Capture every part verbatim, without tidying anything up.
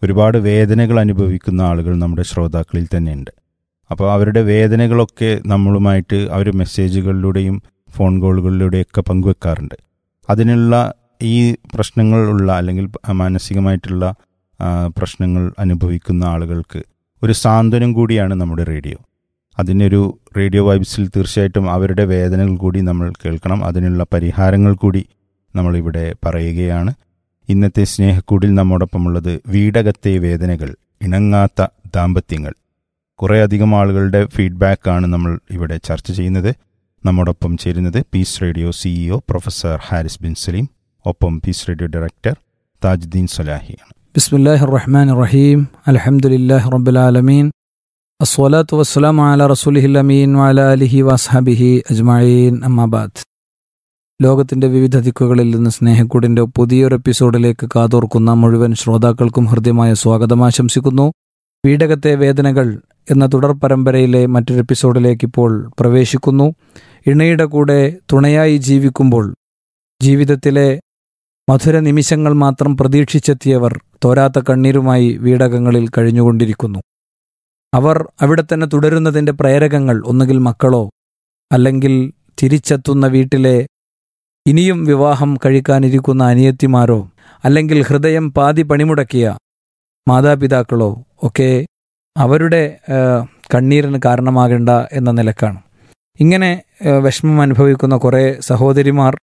ഒരുപാട് വേദനകൾ അനുഭവിക്കുന്ന ആളുകൾ നമ്മുടെ ശ്രോതാക്കളിൽ തന്നെയുണ്ട്. അപ്പോൾ അവരുടെ വേദനകളൊക്കെ നമ്മളുമായിട്ട് അവർ മെസ്സേജുകളിലൂടെയും ഫോൺ കോളുകളിലൂടെയൊക്കെ പങ്കുവെക്കാറുണ്ട്. അതിനുള്ള ഈ പ്രശ്നങ്ങളുള്ള അല്ലെങ്കിൽ മാനസികമായിട്ടുള്ള പ്രശ്നങ്ങൾ അനുഭവിക്കുന്ന ആളുകൾക്ക് ഒരു സാന്ത്വനം കൂടിയാണ് നമ്മുടെ റേഡിയോ. അതിനൊരു റേഡിയോ വൈബ്സിൽ തീർച്ചയായിട്ടും അവരുടെ വേദനകൾ കൂടി നമ്മൾ കേൾക്കണം. അതിനുള്ള പരിഹാരങ്ങൾ കൂടി നമ്മളിവിടെ പറയുകയാണ്. ഇന്നത്തെ സ്നേഹക്കൂടിൽ നമ്മോടൊപ്പമുള്ളത് വീടകത്തെ വേദനകൾ, ഇണങ്ങാത്ത ദാമ്പത്യങ്ങൾ. കുറേയധികം ആളുകളുടെ ഫീഡ്ബാക്കാണ് നമ്മൾ ഇവിടെ ചർച്ച ചെയ്യുന്നത്. നമ്മോടൊപ്പം ചേരുന്നത് piece radio CEO professor Haris bin Saleem, ഒപ്പം പീസ് റേഡിയോ ഡയറക്ടർ താജുദ്ദീൻ സലാഹിയാണ്. ബിസ്മില്ലാഹിർ റഹ്മാനിർ റഹീം. അൽഹംദുലില്ലാഹി റബ്ബിൽ ആലമീൻ. അസ്സലാത്തു വസ്സലാമു അലാ റസൂലിഹിൽ അമീൻ വഅലാ ആലിഹി വഅസ്ഹബിഹി അജ്മഈൻ. അമ്മാ ബഅദ്. ലോകത്തിൻ്റെ വിവിധ ദിക്കുകളിൽ നിന്ന് സ്നേഹക്കൂടിൻ്റെ പുതിയൊരു എപ്പിസോഡിലേക്ക് കാതോർക്കുന്ന മുഴുവൻ ശ്രോതാക്കൾക്കും ഹൃദ്യമായ സ്വാഗതം ആശംസിക്കുന്നു. വീടകത്തെ വേദനകൾ എന്ന തുടർ പരമ്പരയിലെ മറ്റൊരു എപ്പിസോഡിലേക്ക് ഇപ്പോൾ പ്രവേശിക്കുന്നു. ഇണയുടെ കൂടെ തുണയായി ജീവിക്കുമ്പോൾ ജീവിതത്തിലെ മധുര നിമിഷങ്ങൾ മാത്രം പ്രതീക്ഷിച്ചെത്തിയവർ തോരാത്ത കണ്ണീരുമായി വീടകങ്ങളിൽ കഴിഞ്ഞുകൊണ്ടിരിക്കുന്നു. അവർ അവിടെ തന്നെ തുടരുന്നതിൻ്റെ പ്രേരകങ്ങൾ ഒന്നുകിൽ മക്കളോ അല്ലെങ്കിൽ തിരിച്ചെത്തുന്ന വീട്ടിലെ ഇനിയും വിവാഹം കഴിക്കാനിരിക്കുന്ന അനിയത്തിമാരോ അല്ലെങ്കിൽ ഹൃദയം പാതി പണിമുടക്കിയ മാതാപിതാക്കളോ ഒക്കെ അവരുടെ കണ്ണീരിന് കാരണമാകേണ്ട എന്ന നിലക്കാണ്. ഇങ്ങനെ വിഷമം അനുഭവിക്കുന്ന കുറേ സഹോദരിമാർ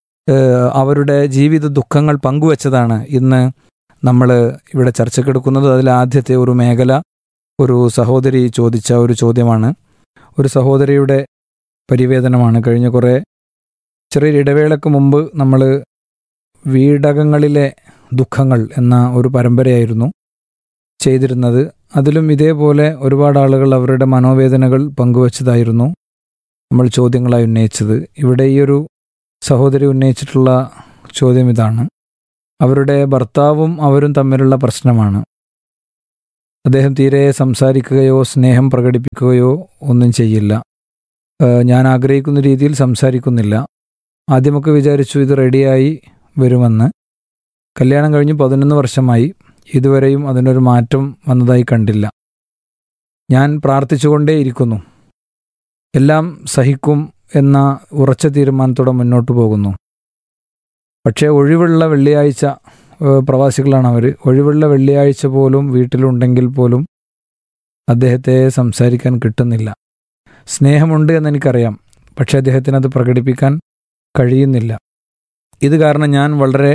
അവരുടെ ജീവിത ദുഃഖങ്ങൾ പങ്കുവച്ചതാണ് ഇന്ന് നമ്മൾ ഇവിടെ ചർച്ചക്കെടുക്കുന്നത്. അതിൽ ആദ്യത്തെ ഒരു മേഖല ഒരു സഹോദരി ചോദിച്ച ഒരു ചോദ്യമാണ്. ഒരു സഹോദരിയുടെ പരിവേദനമാണ്. കഴിഞ്ഞ കുറേ ചെറിയൊരു ഇടവേളയ്ക്ക് മുമ്പ് നമ്മൾ വീടകങ്ങളിലെ ദുഃഖങ്ങൾ എന്ന ഒരു പരമ്പരയായിരുന്നു ചെയ്തിരുന്നത്. അതിലും ഇതേപോലെ ഒരുപാട് ആളുകൾ അവരുടെ മനോവേദനകൾ പങ്കുവച്ചതായിരുന്നു നമ്മൾ ചോദ്യങ്ങളായി ഉന്നയിച്ചത്. ഇവിടെ ഈ ഒരു സഹോദരി ഉന്നയിച്ചിട്ടുള്ള ചോദ്യം ഇതാണ്. അവരുടെ ഭർത്താവും അവരും തമ്മിലുള്ള പ്രശ്നമാണ്. അദ്ദേഹം തീരെ സംസാരിക്കുകയോ സ്നേഹം പ്രകടിപ്പിക്കുകയോ ഒന്നും ചെയ്യില്ല. ഞാൻ ആഗ്രഹിക്കുന്ന രീതിയിൽ സംസാരിക്കുന്നില്ല. ആദ്യമൊക്കെ വിചാരിച്ചു ഇത് റെഡിയായി വരുമെന്ന്. കല്യാണം കഴിഞ്ഞ് പതിനൊന്ന് വർഷമായി. ഇതുവരെയും അതിനൊരു മാറ്റം വന്നതായി കണ്ടില്ല. ഞാൻ പ്രാർത്ഥിച്ചുകൊണ്ടേയിരിക്കുന്നു. എല്ലാം സഹിക്കും എന്ന ഉറച്ച തീരുമാനത്തോടെ മുന്നോട്ട് പോകുന്നു. പക്ഷേ ഒഴിവുള്ള വെള്ളിയാഴ്ച, പ്രവാസികളാണ് അവർ, ഒഴിവുള്ള വെള്ളിയാഴ്ച പോലും വീട്ടിലുണ്ടെങ്കിൽ പോലും അദ്ദേഹത്തെ സംസാരിക്കാൻ കിട്ടുന്നില്ല. സ്നേഹമുണ്ട് എന്നെനിക്കറിയാം, പക്ഷേ അദ്ദേഹത്തിന് അത് പ്രകടിപ്പിക്കാൻ കഴിയുന്നില്ല. ഇത് കാരണം ഞാൻ വളരെ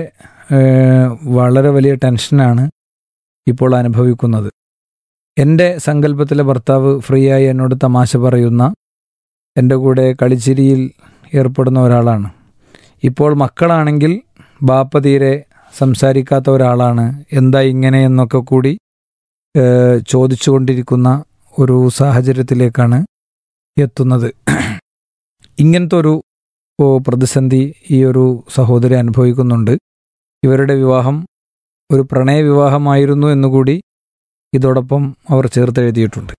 വളരെ വലിയ ടെൻഷനാണ് ഇപ്പോൾ അനുഭവിക്കുന്നത്. എൻ്റെ സങ്കല്പത്തിലെ ഭർത്താവ് ഫ്രീ ആയി എന്നോട് തമാശ പറയുന്ന, എൻ്റെ കൂടെ കളിച്ചിരിയിൽ ഏർപ്പെടുന്ന ഒരാളാണ്. ഇപ്പോൾ മക്കളാണെങ്കിൽ ബാപ്പ തീരെ സംസാരിക്കാത്ത ഒരാളാണ്. എന്താ ഇങ്ങനെ എന്നൊക്കെ കൂടി ചോദിച്ചുകൊണ്ടിരിക്കുന്ന ഒരു സാഹചര്യത്തിലേക്കാണ് എത്തുന്നത്. ഇങ്ങനത്തെ ഒരു പ്രതിസന്ധി ഈ ഒരു സഹോദരി അനുഭവിക്കുന്നുണ്ട്. ഇവരുടെ വിവാഹം ഒരു പ്രണയ വിവാഹമായിരുന്നു എന്നുകൂടി ഇതോടൊപ്പം അവർ ചേർത്തെഴുതിയിട്ടുണ്ട്.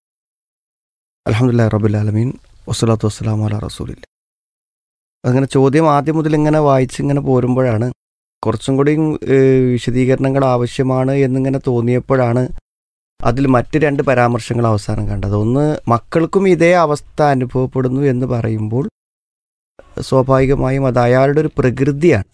അൽഹംദുലില്ലാഹി റബ്ബിൽ ആലമീൻ വസ്സലാത്തു വസ്സലാമു അലാ റസൂലില്ലാഹ്. അങ്ങനെ ചോദ്യം ആദ്യം മുതൽ ഇങ്ങനെ വായിച്ചിങ്ങനെ പോരുമ്പോഴാണ് കുറച്ചും കൂടി വിശദീകരണങ്ങൾ ആവശ്യമാണ് എന്നിങ്ങനെ തോന്നിയപ്പോഴാണ് അതിൽ മറ്റ് രണ്ട് പരാമർശങ്ങൾ അവസാനം കണ്ടത്. ഒന്ന്, മക്കൾക്കും ഇതേ അവസ്ഥ അനുഭവപ്പെടുന്നു എന്ന് പറയുമ്പോൾ സ്വാഭാവികമായും അത് അയാളുടെ ഒരു പ്രകൃതിയാണ്.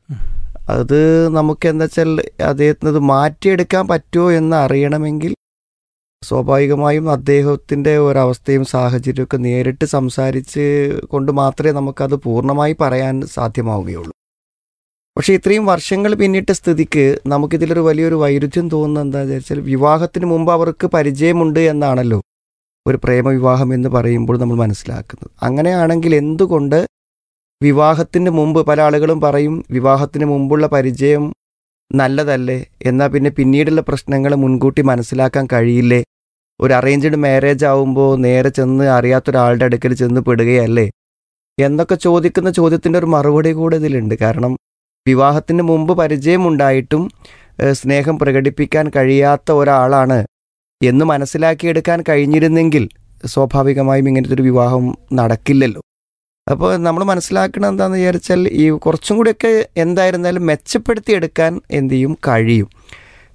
അത് നമുക്ക് എന്താ വെച്ചാൽ അദ്ദേഹത്തിന് അത് മാറ്റിയെടുക്കാൻ പറ്റുമോ എന്ന് അറിയണമെങ്കിൽ സ്വാഭാവികമായും അദ്ദേഹത്തിൻ്റെ ഒരവസ്ഥയും സാഹചര്യമൊക്കെ നേരിട്ട് സംസാരിച്ച് കൊണ്ട് മാത്രമേ നമുക്കത് പൂർണ്ണമായി പറയാൻ സാധ്യമാവുകയുള്ളൂ. പക്ഷേ ഇത്രയും വർഷങ്ങൾ പിന്നിട്ട സ്ഥിതിക്ക് നമുക്കിതിലൊരു വലിയൊരു വൈരുദ്ധ്യം തോന്നുന്നത് എന്താണെന്ന് വെച്ചാൽ, വിവാഹത്തിന് മുമ്പ് അവർക്ക് പരിചയമുണ്ട് എന്നാണല്ലോ ഒരു പ്രേമവിവാഹം എന്ന് പറയുമ്പോൾ നമ്മൾ മനസ്സിലാക്കുന്നത്. അങ്ങനെയാണെങ്കിൽ എന്തുകൊണ്ട് വിവാഹത്തിന് മുമ്പ്, പല ആളുകളും പറയും വിവാഹത്തിന് മുമ്പുള്ള പരിചയം നല്ലതല്ലേ, എന്നാൽ പിന്നെ പിന്നീടുള്ള പ്രശ്നങ്ങൾ മുൻകൂട്ടി മനസ്സിലാക്കാൻ കഴിയില്ലേ? ഒരു അറേഞ്ച്ഡ് മാരേജ് ആവുമ്പോൾ നേരെ ചെന്ന് അറിയാത്തൊരാളുടെ അടുക്കൽ ചെന്ന് പെടുകയല്ലേ എന്നൊക്കെ ചോദിക്കുന്ന ചോദ്യത്തിൻ്റെ ഒരു മറുപടി കൂടെ ഇതിലുണ്ട്. കാരണം വിവാഹത്തിന് മുമ്പ് പരിചയമുണ്ടായിട്ടും സ്നേഹം പ്രകടിപ്പിക്കാൻ കഴിയാത്ത ഒരാളാണ് എന്ന് മനസ്സിലാക്കിയെടുക്കാൻ കഴിഞ്ഞിരുന്നെങ്കിൽ സ്വാഭാവികമായും ഇങ്ങനത്തെ ഒരു വിവാഹം നടക്കില്ലല്ലോ. അപ്പോൾ നമ്മൾ മനസ്സിലാക്കണം എന്താണെന്ന് വിചാരിച്ചാൽ, ഈ കുറച്ചും കൂടിയൊക്കെ എന്തായിരുന്നാലും മെച്ചപ്പെടുത്തിയെടുക്കാൻ എന്ത് ചെയ്യും കഴിയും.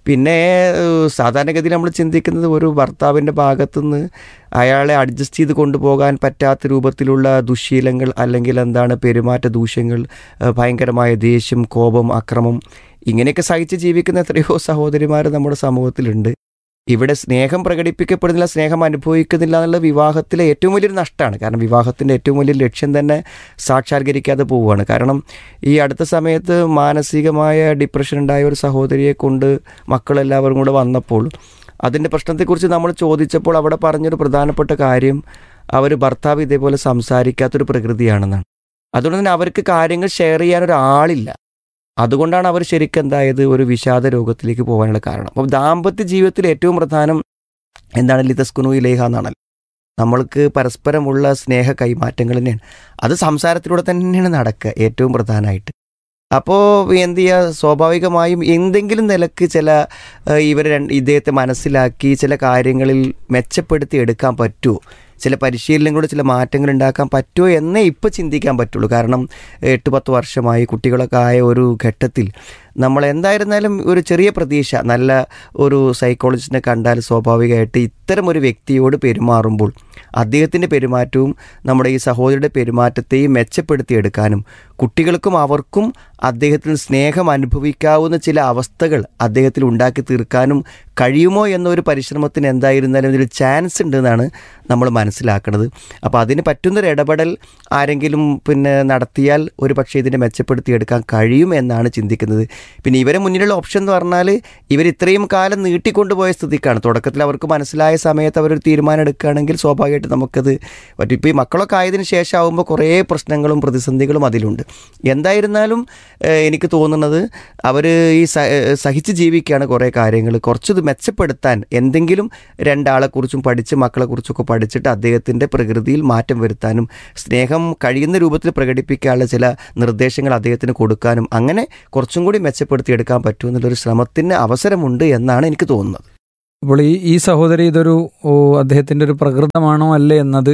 പിന്നെ ഏഹ്, സാധാരണഗതിയിൽ നമ്മൾ ചിന്തിക്കുന്നത് ഒരു ഭർത്താവിൻ്റെ ഭാഗത്തുനിന്ന് അയാളെ അഡ്ജസ്റ്റ് ചെയ്ത് കൊണ്ടുപോകാൻ പറ്റാത്ത രൂപത്തിലുള്ള ദുശ്ശീലങ്ങൾ അല്ലെങ്കിൽ എന്താണ് പെരുമാറ്റ ദൂഷ്യങ്ങൾ, ഏഹ്, ഭയങ്കരമായ ദേഷ്യം, കോപം, അക്രമം ഇങ്ങനെയൊക്കെ സഹിച്ച് ജീവിക്കുന്ന എത്രയോ സഹോദരിമാർ നമ്മുടെ സമൂഹത്തിലുണ്ട്. ഇവിടെ സ്നേഹം പ്രകടിപ്പിക്കപ്പെടുന്നില്ല, സ്നേഹം അനുഭവിക്കുന്നില്ല എന്നുള്ള വിവാഹത്തിലെ ഏറ്റവും വലിയൊരു നഷ്ടമാണ്. കാരണം വിവാഹത്തിൻ്റെ ഏറ്റവും വലിയ ലക്ഷ്യം തന്നെ സാക്ഷാത്കരിക്കാതെ പോവുകയാണ്. കാരണം ഈ അടുത്ത സമയത്ത് മാനസികമായ ഡിപ്രഷൻ ഉണ്ടായ ഒരു സഹോദരിയെ കൊണ്ട് മക്കളെല്ലാവരും കൂടെ വന്നപ്പോൾ അതിൻ്റെ പ്രശ്നത്തെക്കുറിച്ച് നമ്മൾ ചോദിച്ചപ്പോൾ അവിടെ പറഞ്ഞൊരു പ്രധാനപ്പെട്ട കാര്യം അവർ ഭർത്താവ് ഇതേപോലെ സംസാരിക്കാത്തൊരു പ്രകൃതിയാണെന്നാണ്. അതുകൊണ്ട് തന്നെ അവർക്ക് കാര്യങ്ങൾ ഷെയർ ചെയ്യാനൊരാളില്ല. അതുകൊണ്ടാണ് അവർ ശരിക്കും എന്തായത് ഒരു വിഷാദ രോഗത്തിലേക്ക് പോകാനുള്ള കാരണം. അപ്പോൾ ദാമ്പത്യ ജീവിതത്തിൽ ഏറ്റവും പ്രധാനം എന്താണ്? ലിതസ്കുനു ഇലേഹ എന്നാണല്ലോ. നമ്മൾക്ക് പരസ്പരമുള്ള സ്നേഹ കൈമാറ്റങ്ങൾ തന്നെയാണ്. അത് സംസാരത്തിലൂടെ തന്നെയാണ് നടക്കുക ഏറ്റവും പ്രധാനമായിട്ട്. അപ്പോൾ എന്ത് ചെയ്യുക, സ്വാഭാവികമായും എന്തെങ്കിലും നിലക്ക് ചില ഇവർ ഇദ്ദേഹത്തെ മനസ്സിലാക്കി ചില കാര്യങ്ങളിൽ മെച്ചപ്പെടുത്തി എടുക്കാൻ പറ്റുമോ, ചില പരിശീലനങ്ങളോട് ചില മാറ്റങ്ങൾ ഉണ്ടാക്കാൻ പറ്റുമോ എന്നേ ഇപ്പോൾ ചിന്തിക്കാൻ പറ്റുള്ളൂ. കാരണം എട്ട് പത്ത് വർഷമായി കുട്ടികളൊക്കെ ആയ ഒരു ഘട്ടത്തിൽ നമ്മൾ എന്തായിരുന്നാലും ഒരു ചെറിയ പ്രതീക്ഷ, നല്ല ഒരു സൈക്കോളജിസ്റ്റിനെ കണ്ടാൽ സ്വാഭാവികമായിട്ട് ഇത്തരം ഒരു വ്യക്തിയോട് പെരുമാറുമ്പോൾ അദ്ദേഹത്തിൻ്റെ പെരുമാറ്റവും നമ്മുടെ ഈ സഹോദരിയുടെ പെരുമാറ്റത്തെയും മെച്ചപ്പെടുത്തിയെടുക്കാനും കുട്ടികൾക്കും അവർക്കും അദ്ദേഹത്തിന് സ്നേഹം അനുഭവിക്കാവുന്ന ചില അവസ്ഥകൾ അദ്ദേഹത്തിൽ ഉണ്ടാക്കി തീർക്കാനും കഴിയുമോ എന്നൊരു പരിശ്രമത്തിന് എന്തായിരുന്നാലും ഇതിൽ ചാൻസ് ഉണ്ടെന്നാണ് നമ്മൾ മനസ്സിലാക്കുന്നത്. അപ്പോൾ അതിന് പറ്റുന്നൊരു ഇടപെടൽ ആരെങ്കിലും പിന്നെ നടത്തിയാൽ ഒരു പക്ഷേ ഇതിനെ മെച്ചപ്പെടുത്തിയെടുക്കാൻ കഴിയും എന്നാണ് ചിന്തിക്കുന്നത്. പിന്നെ ഇവരെ മുന്നിലുള്ള ഓപ്ഷൻ എന്ന് പറഞ്ഞാൽ ഇവർ ഇത്രയും കാലം നീട്ടിക്കൊണ്ടുപോയ സ്ഥിതിക്കാണ്. തുടക്കത്തിൽ അവർക്ക് മനസ്സിലായ സമയത്ത് അവരൊരു തീരുമാനം എടുക്കുകയാണെങ്കിൽ സ്വാഭാവികമായിട്ട് നമുക്കത് പറ്റും. ഇപ്പോൾ ഈ മക്കളൊക്കെ ആയതിനു ശേഷം ആകുമ്പോൾ കുറേ പ്രശ്നങ്ങളും പ്രതിസന്ധികളും അതിലുണ്ട്. എന്തായിരുന്നാലും എനിക്ക് തോന്നുന്നത് അവർ ഈ സഹിച്ച് ജീവിക്കുകയാണ് കുറേ കാര്യങ്ങൾ. കുറച്ചത് മെച്ചപ്പെടുത്താൻ എന്തെങ്കിലും രണ്ടാളെക്കുറിച്ചും പഠിച്ച് മക്കളെക്കുറിച്ചൊക്കെ പഠിച്ചിട്ട് അദ്ദേഹത്തിൻ്റെ പ്രകൃതിയിൽ മാറ്റം വരുത്താനും സ്നേഹം കഴിയുന്ന രൂപത്തിൽ പ്രകടിപ്പിക്കാനുള്ള ചില നിർദ്ദേശങ്ങൾ അദ്ദേഹത്തിന് കൊടുക്കാനും അങ്ങനെ കുറച്ചും കൂടി മെച്ചപ്പെടുത്തിയെടുക്കാൻ പറ്റുമെന്നുള്ളൊരു ശ്രമത്തിന് അവസരമുണ്ട് എന്നാണ് എനിക്ക് തോന്നുന്നത്. അപ്പോൾ ഈ ഈ സഹോദരി ഇതൊരു ഓ, അദ്ദേഹത്തിൻ്റെ ഒരു പ്രകൃതമാണോ അല്ലേ എന്നത്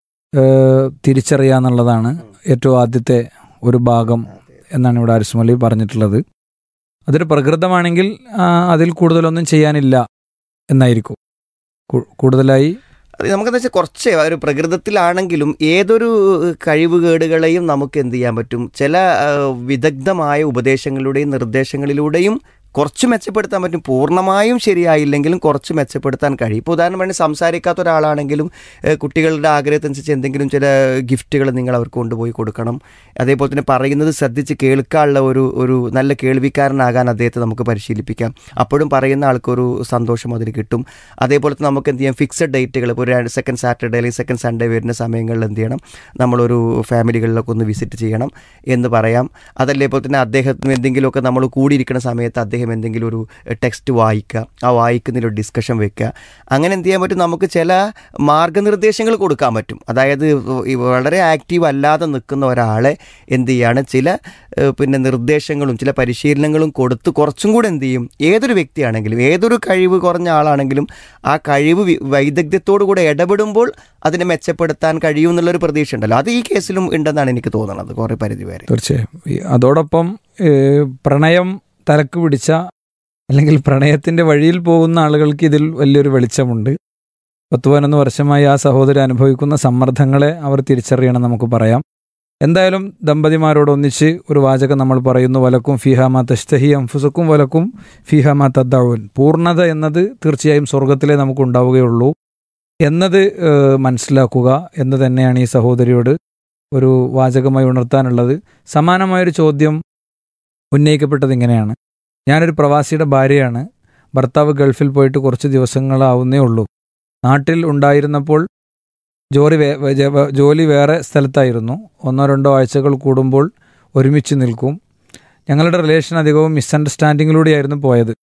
തിരിച്ചറിയുക എന്നുള്ളതാണ് ഏറ്റവും ആദ്യത്തെ ഒരു ഭാഗം എന്നാണ് ഇവിടെ അരിസ്മലി പറഞ്ഞിട്ടുള്ളത്. അതൊരു പ്രകൃതമാണെങ്കിൽ ആ, അതിൽ കൂടുതലൊന്നും ചെയ്യാനില്ല എന്നായിരിക്കും. കൂ- കൂടുതലായി അത് നമുക്കെന്താ വെച്ചാൽ കുറച്ച് ഒരു പ്രകൃതത്തിലാണെങ്കിലും ഏതൊരു കഴിവുകേടുകളെയും നമുക്ക് എന്ത് ചെയ്യാൻ പറ്റും, ചില ആ, വിദഗ്ധമായ ഉപദേശങ്ങളിലൂടെയും നിർദ്ദേശങ്ങളിലൂടെയും കുറച്ച് മെച്ചപ്പെടുത്താൻ പറ്റും. പൂർണ്ണമായും ശരിയായില്ലെങ്കിലും കുറച്ച് മെച്ചപ്പെടുത്താൻ കഴിയും. ഇപ്പോൾ ഉദാഹരണത്തിന് സംസാരിക്കാത്ത ഒരാളാണെങ്കിലും ഏഹ്, കുട്ടികളുടെ ആഗ്രഹത്തിനനുസരിച്ച് എന്തെങ്കിലും ചില ഗിഫ്റ്റുകൾ നിങ്ങൾ അവർക്ക് കൊണ്ടുപോയി കൊടുക്കണം. അതേപോലെ തന്നെ പറയുന്നത് ശ്രദ്ധിച്ച് കേൾക്കാനുള്ള ഒരു ഒരു നല്ല കേൾവിക്കാരനാകാൻ അദ്ദേഹത്തെ നമുക്ക് പരിശീലിപ്പിക്കാം. അപ്പോഴും പറയുന്ന ആൾക്കൊരു സന്തോഷം അതിൽ കിട്ടും. അതേപോലെ തന്നെ നമുക്ക് എന്ത് ചെയ്യാം, ഫിക്സഡ് ഡേറ്റുകൾ ഇപ്പോൾ ഒരു സെക്കൻഡ് സാറ്റർഡേ അല്ലെങ്കിൽ സെക്കൻഡ് സൺഡേ വരുന്ന സമയങ്ങളിൽ എന്ത് ചെയ്യണം, നമ്മളൊരു ഫാമിലികളിലൊക്കെ ഒന്ന് വിസിറ്റ് ചെയ്യണം എന്ന് പറയാം. അതല്ലേപോലെ തന്നെ അദ്ദേഹത്തിന് എന്തെങ്കിലുമൊക്കെ നമ്മൾ കൂടിയിരിക്കുന്ന സമയത്ത് അദ്ദേഹം എന്തെങ്കിലും ഒരു ടെക്സ്റ്റ് വായിക്കുക, ആ വായിക്കുന്നതിലൊരു ഡിസ്കഷൻ വെക്കുക. അങ്ങനെ എന്ത് ചെയ്യാൻ പറ്റും, നമുക്ക് ചില മാർഗനിർദ്ദേശങ്ങൾ കൊടുക്കാൻ പറ്റും. അതായത് ഈ വളരെ ആക്റ്റീവ് അല്ലാതെ നിൽക്കുന്ന ഒരാളെ എന്ത് ചെയ്യാണ്, ചില ഏഹ്, പിന്നെ നിർദ്ദേശങ്ങളും ചില പരിശീലനങ്ങളും കൊടുത്ത് കുറച്ചും കൂടെ എന്ത് ചെയ്യും, ഏതൊരു വ്യക്തിയാണെങ്കിലും ഏതൊരു കഴിവ് കുറഞ്ഞ ആളാണെങ്കിലും ആ കഴിവ് വി- വൈദഗ്ധ്യത്തോടു കൂടെ ഇടപെടുമ്പോൾ അതിനെ മെച്ചപ്പെടുത്താൻ കഴിയും എന്നുള്ളൊരു പ്രതീക്ഷ ഉണ്ടല്ലോ. അത് ഈ കേസിലും ഉണ്ടെന്നാണ് എനിക്ക് തോന്നുന്നത് കുറേ പരിധി വരെ. തീർച്ചയായും ഈ അതോടൊപ്പം ഏഹ്, പ്രണയം തലക്ക് പിടിച്ച അല്ലെങ്കിൽ പ്രണയത്തിൻ്റെ വഴിയിൽ പോകുന്ന ആളുകൾക്ക് ഇതിൽ വലിയൊരു വെളിച്ചമുണ്ട്. പത്ത് പതിനൊന്ന് വർഷമായി ആ സഹോദരി അനുഭവിക്കുന്ന സമ്മർദ്ദങ്ങളെ അവർ തിരിച്ചറിയണം നമുക്ക് പറയാം. എന്തായാലും ദമ്പതിമാരോടൊന്നിച്ച് ഒരു വാചകം നമ്മൾ പറയുന്നു, വലക്കും ഫിഹാമ തഷ്തഹി അംഫുസക്കും വലക്കും ഫിഹാമ തദ്ദഊൻ. പൂർണ്ണത എന്നത് തീർച്ചയായും സ്വർഗത്തിലേ നമുക്ക് ഉണ്ടാവുകയുള്ളൂ എന്നത് ഏഹ്, മനസ്സിലാക്കുക എന്ന് തന്നെയാണ് ഈ സഹോദരിയോട് ഒരു വാചകമായി ഉണർത്താനുള്ളത്. സമാനമായൊരു ചോദ്യം ഉന്നയിക്കപ്പെട്ടത് ഇങ്ങനെയാണ്: ഞാനൊരു പ്രവാസിയുടെ ഭാര്യയാണ്. ഭർത്താവ് ഗൾഫിൽ പോയിട്ട് കുറച്ച് ദിവസങ്ങളാവുന്നേ ഉള്ളൂ. നാട്ടിൽ ഉണ്ടായിരുന്നപ്പോൾ ജോലി വേ വേ- ജ- ജോലി വേറെ സ്ഥലത്തായിരുന്നു. ഒന്നോ രണ്ടോ ആഴ്ചകൾ കൂടുമ്പോൾ ഒരുമിച്ച് നിൽക്കും. ഞങ്ങളുടെ റിലേഷൻ അധികവും മിസ്അണ്ടർസ്റ്റാൻഡിങ്ങിലൂടെയായിരുന്നു പോയത്.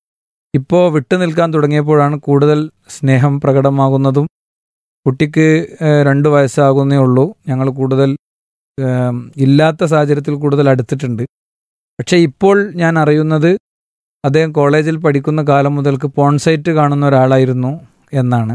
ഇപ്പോൾ വിട്ടു നിൽക്കാൻ തുടങ്ങിയപ്പോഴാണ് കൂടുതൽ സ്നേഹം പ്രകടമാകുന്നതും. കുട്ടിക്ക് ഏഹ്, രണ്ട് വയസ്സാകുന്നേ ഉള്ളൂ. ഞങ്ങൾ കൂടുതൽ ഏഹ്, ഇല്ലാത്ത സാഹചര്യത്തിൽ കൂടുതൽ അടുത്തിട്ടുണ്ട്. പക്ഷേ ഇപ്പോൾ ഞാൻ അറിയുന്നത് അദ്ദേഹം കോളേജിൽ പഠിക്കുന്ന കാലം മുതൽക്ക് പോൺസൈറ്റ് കാണുന്ന ഒരാളായിരുന്നു എന്നാണ്.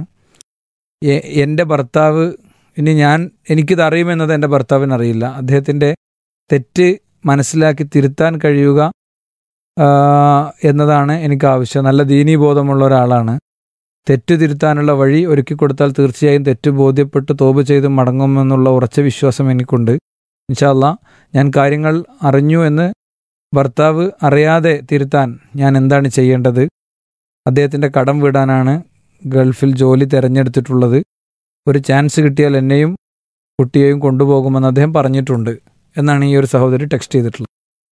എ- എൻ്റെ ഭർത്താവ്, ഇനി ഞാൻ എനിക്കിത് അറിയുമെന്നത് എൻ്റെ ഭർത്താവിന് അറിയില്ല. അദ്ദേഹത്തിൻ്റെ തെറ്റ് മനസ്സിലാക്കി തിരുത്താൻ കഴിയുക ആ, എന്നതാണ് എനിക്ക് ആവശ്യം. നല്ല ദീനീ ബോധമുള്ള ഒരാളാണ്. തെറ്റ് തിരുത്താനുള്ള വഴി ഒരുക്കി കൊടുത്താൽ തീർച്ചയായും തെറ്റ് ബോധ്യപ്പെട്ട് തോപ് ചെയ്ത് മടങ്ങുമെന്നുള്ള ഉറച്ച വിശ്വാസം എനിക്കുണ്ട്. ഇൻഷാ അല്ലാ ഞാൻ കാര്യങ്ങൾ അറിഞ്ഞു എന്ന് ഭർത്താവ് അറിയാതെ തിരുത്താൻ ഞാൻ എന്താണ് ചെയ്യേണ്ടത്? അദ്ദേഹത്തിൻ്റെ കടം വീടാനാണ് ഗൾഫിൽ ജോലി തിരഞ്ഞെടുത്തിട്ടുള്ളത്. ഒരു ചാൻസ് കിട്ടിയാൽ എന്നെയും കുട്ടിയെയും കൊണ്ടുപോകുമെന്ന് അദ്ദേഹം പറഞ്ഞിട്ടുണ്ട് എന്നാണ് ഈ ഒരു സഹോദരി ടെക്സ്റ്റ് ചെയ്തിട്ടുള്ളത്.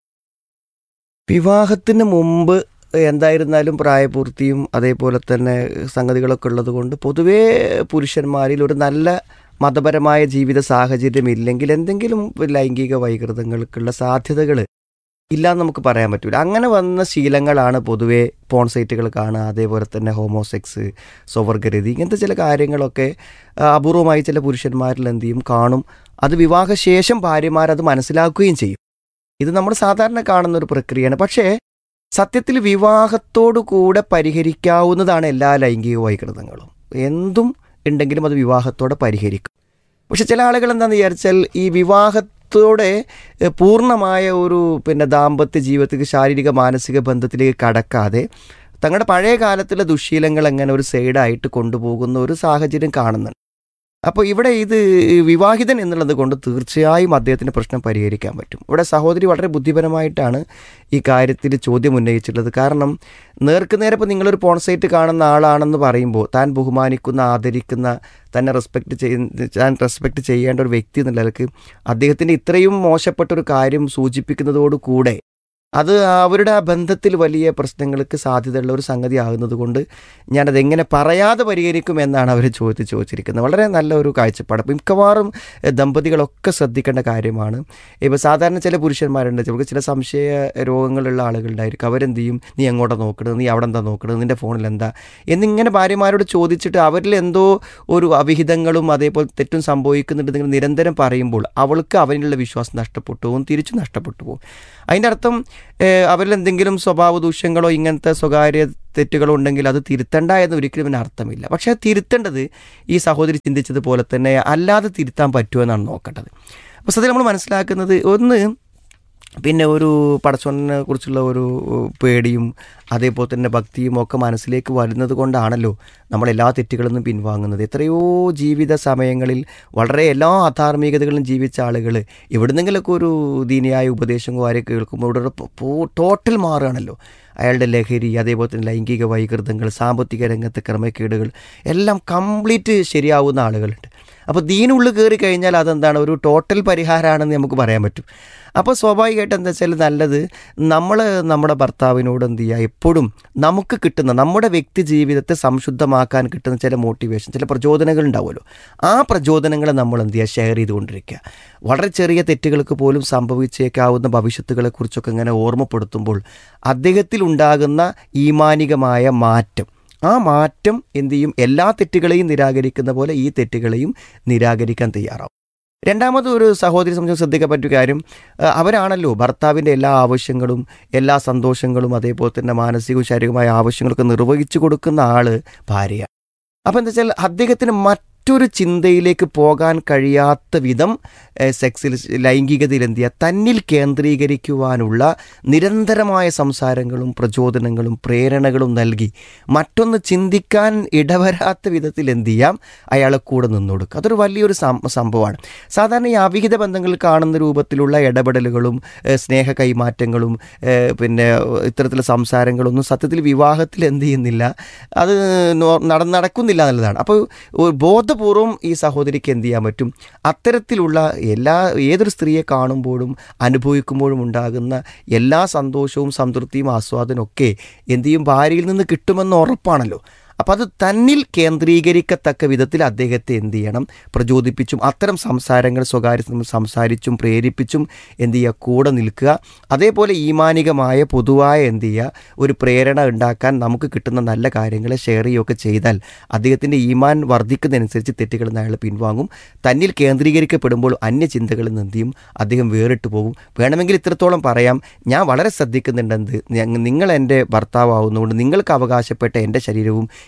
വിവാഹത്തിന് മുമ്പ് എന്തായിരുന്നാലും പ്രായപൂർത്തിയും അതേപോലെ തന്നെ സംഗതികളൊക്കെ ഉള്ളത് കൊണ്ട് പൊതുവേ പുരുഷന്മാരിൽ ഒരു നല്ല മതപരമായ ജീവിത സാഹചര്യം ഇല്ലെങ്കിൽ എന്തെങ്കിലും ലൈംഗിക വൈകൃതങ്ങൾക്കുള്ള സാധ്യതകൾ ഇല്ലയെന്ന് നമുക്ക് പറയാൻ പറ്റില്ല. അങ്ങനെ വന്ന ശീലങ്ങളാണ് പൊതുവേ പോൺ സൈറ്റുകൾ കാണുക, അതേപോലെ തന്നെ ഹോമോസെക്സ്, സ്വവർഗരതി, ഇങ്ങനത്തെ ചില കാര്യങ്ങളൊക്കെ അപൂർവമായി ചില പുരുഷന്മാരിൽ എന്ത് ചെയ്യും കാണും. അത് വിവാഹശേഷം ഭാര്യമാരത് മനസ്സിലാക്കുകയും ചെയ്യും. ഇത് നമ്മൾ സാധാരണ കാണുന്ന ഒരു പ്രക്രിയയാണ്. പക്ഷേ സത്യത്തിൽ വിവാഹത്തോടു കൂടെ പരിഹരിക്കാവുന്നതാണ് എല്ലാ ലൈംഗിക വൈകൃതങ്ങളും. എന്തും ഉണ്ടെങ്കിലും അത് വിവാഹത്തോടെ പരിഹരിക്കും. പക്ഷെ ചില ആളുകൾ എന്താണെന്ന് വിചാരിച്ചാൽ ഈ വിവാഹത്തോടെ പൂർണ്ണമായ ഒരു പിന്നെ ദാമ്പത്യ ജീവിതത്തിലേക്ക് ശാരീരിക മാനസിക ബന്ധത്തിലേക്ക് കടക്കാതെ തങ്ങളുടെ പഴയ കാലത്തിലെ ദുശ്ശീലങ്ങൾ എങ്ങനെ ഒരു സൈഡായിട്ട് കൊണ്ടുപോകുന്ന ഒരു സാഹചര്യം കാണുന്നുണ്ട്. അപ്പോൾ ഇവിടെ ഇത് വിവാഹിതൻ എന്നുള്ളത് കൊണ്ട് തീർച്ചയായും അദ്ദേഹത്തിൻ്റെ പ്രശ്നം പരിഹരിക്കാൻ പറ്റും. ഇവിടെ സഹോദരി വളരെ ബുദ്ധിപരമായിട്ടാണ് ഈ കാര്യത്തിൽ ചോദ്യം ഉന്നയിച്ചിട്ടുള്ളത്. കാരണം നേർക്ക് നേരെ ഇപ്പോൾ നിങ്ങളൊരു പോൺസൈറ്റ് കാണുന്ന ആളാണെന്ന് പറയുമ്പോൾ താൻ ബഹുമാനിക്കുന്ന, ആദരിക്കുന്ന, തന്നെ റെസ്പെക്റ്റ് ചെയ്യുന്ന താൻ റെസ്പെക്റ്റ് ചെയ്യേണ്ട ഒരു വ്യക്തി എന്നുള്ള നിലക്ക് അദ്ദേഹത്തിൻ്റെ ഇത്രയും മോശപ്പെട്ടൊരു കാര്യം സൂചിപ്പിക്കുന്നതോടുകൂടെ അത് അവരുടെ ആ ബന്ധത്തിൽ വലിയ പ്രശ്നങ്ങൾക്ക് സാധ്യതയുള്ള ഒരു സംഗതി ആകുന്നത് കൊണ്ട് ഞാനതെങ്ങനെ പറയാതെ പരിഹരിക്കുമെന്നാണ് അവർ ചോദിച്ച് ചോദിച്ചിരിക്കുന്നത്. വളരെ നല്ല ഒരു കാഴ്ചപ്പാട്. അപ്പം മിക്കവാറും ദമ്പതികളൊക്കെ ശ്രദ്ധിക്കേണ്ട കാര്യമാണ്. ഇപ്പോൾ സാധാരണ ചില പുരുഷന്മാരുണ്ട്, ചിലർക്ക് ചില സംശയ രോഗങ്ങളുള്ള ആളുകളുണ്ടായിരിക്കും. അവരെന്ത് ചെയ്യും, നീ എങ്ങോട്ടാ നോക്കണത്, നീ അവിടെ എന്താ നോക്കണത്, നിൻ്റെ ഫോണിൽ എന്താ എന്നിങ്ങനെ ഭാര്യമാരോട് ചോദിച്ചിട്ട് അവരിൽ എന്തോ ഒരു അവിഹിതങ്ങളും അതേപോലെ തെറ്റും സംഭവിക്കുന്നുണ്ടെങ്കിൽ നിരന്തരം പറയുമ്പോൾ അവൾക്ക് അവനിലുള്ള വിശ്വാസം നഷ്ടപ്പെട്ടു പോകും, തിരിച്ചു നഷ്ടപ്പെട്ടു പോകും. അതിൻ്റെ അർത്ഥം അവരിൽ എന്തെങ്കിലും സ്വഭാവ ദൂഷ്യങ്ങളോ ഇങ്ങനത്തെ സ്വകാര്യ തെറ്റുകളോ ഉണ്ടെങ്കിൽ അത് തിരുത്തണ്ട എന്ന് ഒരിക്കലും ഇതിന് അർത്ഥമില്ല. പക്ഷേ തിരുത്തേണ്ടത് ഈ സഹോദരി ചിന്തിച്ചതുപോലെ തന്നെ അല്ലാതെ തിരുത്താൻ പറ്റുമോ എന്നാണ് നോക്കേണ്ടത്. അപ്പോൾ സത്യത്തിൽ നമ്മൾ മനസ്സിലാക്കുന്നത് ഒന്ന് പിന്നെ ഒരു പടച്ചോനെ കുറിച്ചുള്ള ഒരു പേടിയും അതേപോലെ തന്നെ ഭക്തിയും ഒക്കെ മനസ്സിലേക്ക് വരുന്നത് കൊണ്ടാണല്ലോ നമ്മളെല്ലാ തെറ്റുകളിൽ നിന്നും പിൻവാങ്ങുന്നത്. എത്രയോ ജീവിത സമയങ്ങളിൽ വളരെ എല്ലാ അധാർമികതകളും ജീവിച്ച ആളുകൾ എവിടുന്നെങ്കിലൊക്കെ ഒരു ദീനിയായ ഉപദേശങ്ങളോ ആരെയൊക്കെ കേൾക്കുമ്പോൾ ഇവിടെ ടോട്ടൽ മാറുകയാണല്ലോ. അയാളുടെ ലഹരി, അതേപോലെ തന്നെ ലൈംഗിക വൈകൃതങ്ങൾ, സാമ്പത്തിക രംഗത്തെ ക്രമക്കേടുകൾ എല്ലാം കംപ്ലീറ്റ് ശരിയാവുന്ന ആളുകളുണ്ട്. അപ്പോൾ ദീനുള്ളിൽ കയറി കഴിഞ്ഞാൽ അതെന്താണ് ഒരു ടോട്ടൽ പരിഹാരമാണെന്ന് നമുക്ക് പറയാൻ പറ്റും. അപ്പോൾ സ്വാഭാവികമായിട്ട് എന്താ വെച്ചാൽ നല്ലത് നമ്മൾ നമ്മുടെ ഭർത്താവിനോട് എന്ത് ചെയ്യുക, എപ്പോഴും നമുക്ക് കിട്ടുന്ന നമ്മുടെ വ്യക്തി ജീവിതത്തെ സംശുദ്ധമാക്കാൻ കിട്ടുന്ന ചില മോട്ടിവേഷൻ, ചില പ്രചോദനങ്ങൾ ഉണ്ടാവുമല്ലോ. ആ പ്രചോദനങ്ങളെ നമ്മൾ എന്ത് ചെയ്യുക, ഷെയർ ചെയ്തുകൊണ്ടിരിക്കുക. വളരെ ചെറിയ തെറ്റുകൾക്ക് പോലും സംഭവിച്ചേക്കാവുന്ന ഭവിഷ്യത്തുകളെക്കുറിച്ചൊക്കെ ഇങ്ങനെ ഓർമ്മപ്പെടുത്തുമ്പോൾ അദ്ദേഹത്തിൽ ഉണ്ടാകുന്ന ഈമാനികമായ മാറ്റം, ആ മാറ്റം എന്തു ചെയ്യും, എല്ലാ തെറ്റുകളെയും നിരാകരിക്കുന്ന പോലെ ഈ തെറ്റുകളെയും നിരാകരിക്കാൻ തയ്യാറാവും. രണ്ടാമത് ഒരു സഹോദരി സംബന്ധിച്ച് ശ്രദ്ധിക്കാൻ പറ്റിയ കാര്യം, അവരാണല്ലോ ഭർത്താവിൻ്റെ എല്ലാ ആവശ്യങ്ങളും എല്ലാ സന്തോഷങ്ങളും അതേപോലെ തന്നെ മാനസികവും ശാരീരികമായ ആവശ്യങ്ങളൊക്കെ നിർവഹിച്ചു കൊടുക്കുന്ന ആൾ ഭാര്യയാണ്. അപ്പോൾ എന്താ വെച്ചാൽ അദ്ദേഹത്തിന് മറ്റൊരു ചിന്തയിലേക്ക് പോകാൻ കഴിയാത്ത വിധം സെക്സിൽ ലൈംഗികതയിൽ എന്ത് ചെയ്യുക, തന്നിൽ കേന്ദ്രീകരിക്കുവാനുള്ള നിരന്തരമായ സംസാരങ്ങളും പ്രചോദനങ്ങളും പ്രേരണകളും നൽകി മറ്റൊന്ന് ചിന്തിക്കാൻ ഇടവരാത്ത വിധത്തിൽ എന്ത് ചെയ്യാം, അയാളെ കൂടെ നിന്നു കൊടുക്കുക. അതൊരു വലിയൊരു സംഭവമാണ്. സാധാരണ ഈ അവിഹിത ബന്ധങ്ങൾ കാണുന്ന രൂപത്തിലുള്ള ഇടപെടലുകളും സ്നേഹ കൈമാറ്റങ്ങളും പിന്നെ ഇത്തരത്തിലുള്ള സംസാരങ്ങളൊന്നും സത്യത്തിൽ വിവാഹത്തിൽ എന്ത് ചെയ്യുന്നില്ല, അത് നട നടക്കുന്നില്ല എന്നുള്ളതാണ്. അപ്പോൾ ബോധപൂർവം ഈ സഹോദരിക്ക് എന്ത് ചെയ്യാൻ പറ്റും, അത്തരത്തിലുള്ള എല്ലാ ഏതൊരു സ്ത്രീയെ കാണുമ്പോഴും അനുഭവിക്കുമ്പോഴും ഉണ്ടാകുന്ന എല്ലാ സന്തോഷവും സംതൃപ്തിയും ആസ്വാദനവും ഒക്കെ എന്ത് ചെയ്യും, ഭാര്യയിൽ നിന്ന് കിട്ടുമെന്ന് ഉറപ്പാണല്ലോ. അപ്പോൾ അത് തന്നിൽ കേന്ദ്രീകരിക്കത്തക്ക വിധത്തിൽ അദ്ദേഹത്തെ എന്ത് ചെയ്യണം, പ്രചോദിപ്പിച്ചും അത്തരം സംസാരങ്ങൾ സ്വകാര്യ സംസാരിച്ചും പ്രേരിപ്പിച്ചും എന്ത് ചെയ്യുക, കൂടെ നിൽക്കുക. അതേപോലെ ഈമാനികമായ പൊതുവായ എന്ത് ചെയ്യുക, ഒരു പ്രേരണ ഉണ്ടാക്കാൻ നമുക്ക് കിട്ടുന്ന നല്ല കാര്യങ്ങളെ ഷെയർ ചെയ്യുകയൊക്കെ ചെയ്താൽ അദ്ദേഹത്തിൻ്റെ ഈമാൻ വർദ്ധിക്കുന്നതനുസരിച്ച് തെറ്റുകളിൽ നിന്ന് അയാൾ പിൻവാങ്ങും. തന്നിൽ കേന്ദ്രീകരിക്കപ്പെടുമ്പോൾ അന്യചിന്തകളിൽ നിന്ന് എന്ത് ചെയ്യും, അദ്ദേഹം വേറിട്ട് പോകും. വേണമെങ്കിൽ ഇത്രത്തോളം പറയാം, ഞാൻ വളരെ ശ്രദ്ധിക്കുന്നുണ്ടെന്ന്, നിങ്ങൾ എൻ്റെ ഭർത്താവുന്നതുകൊണ്ട് നിങ്ങൾക്ക് അവകാശപ്പെട്ട എൻ്റെ ശരീരവും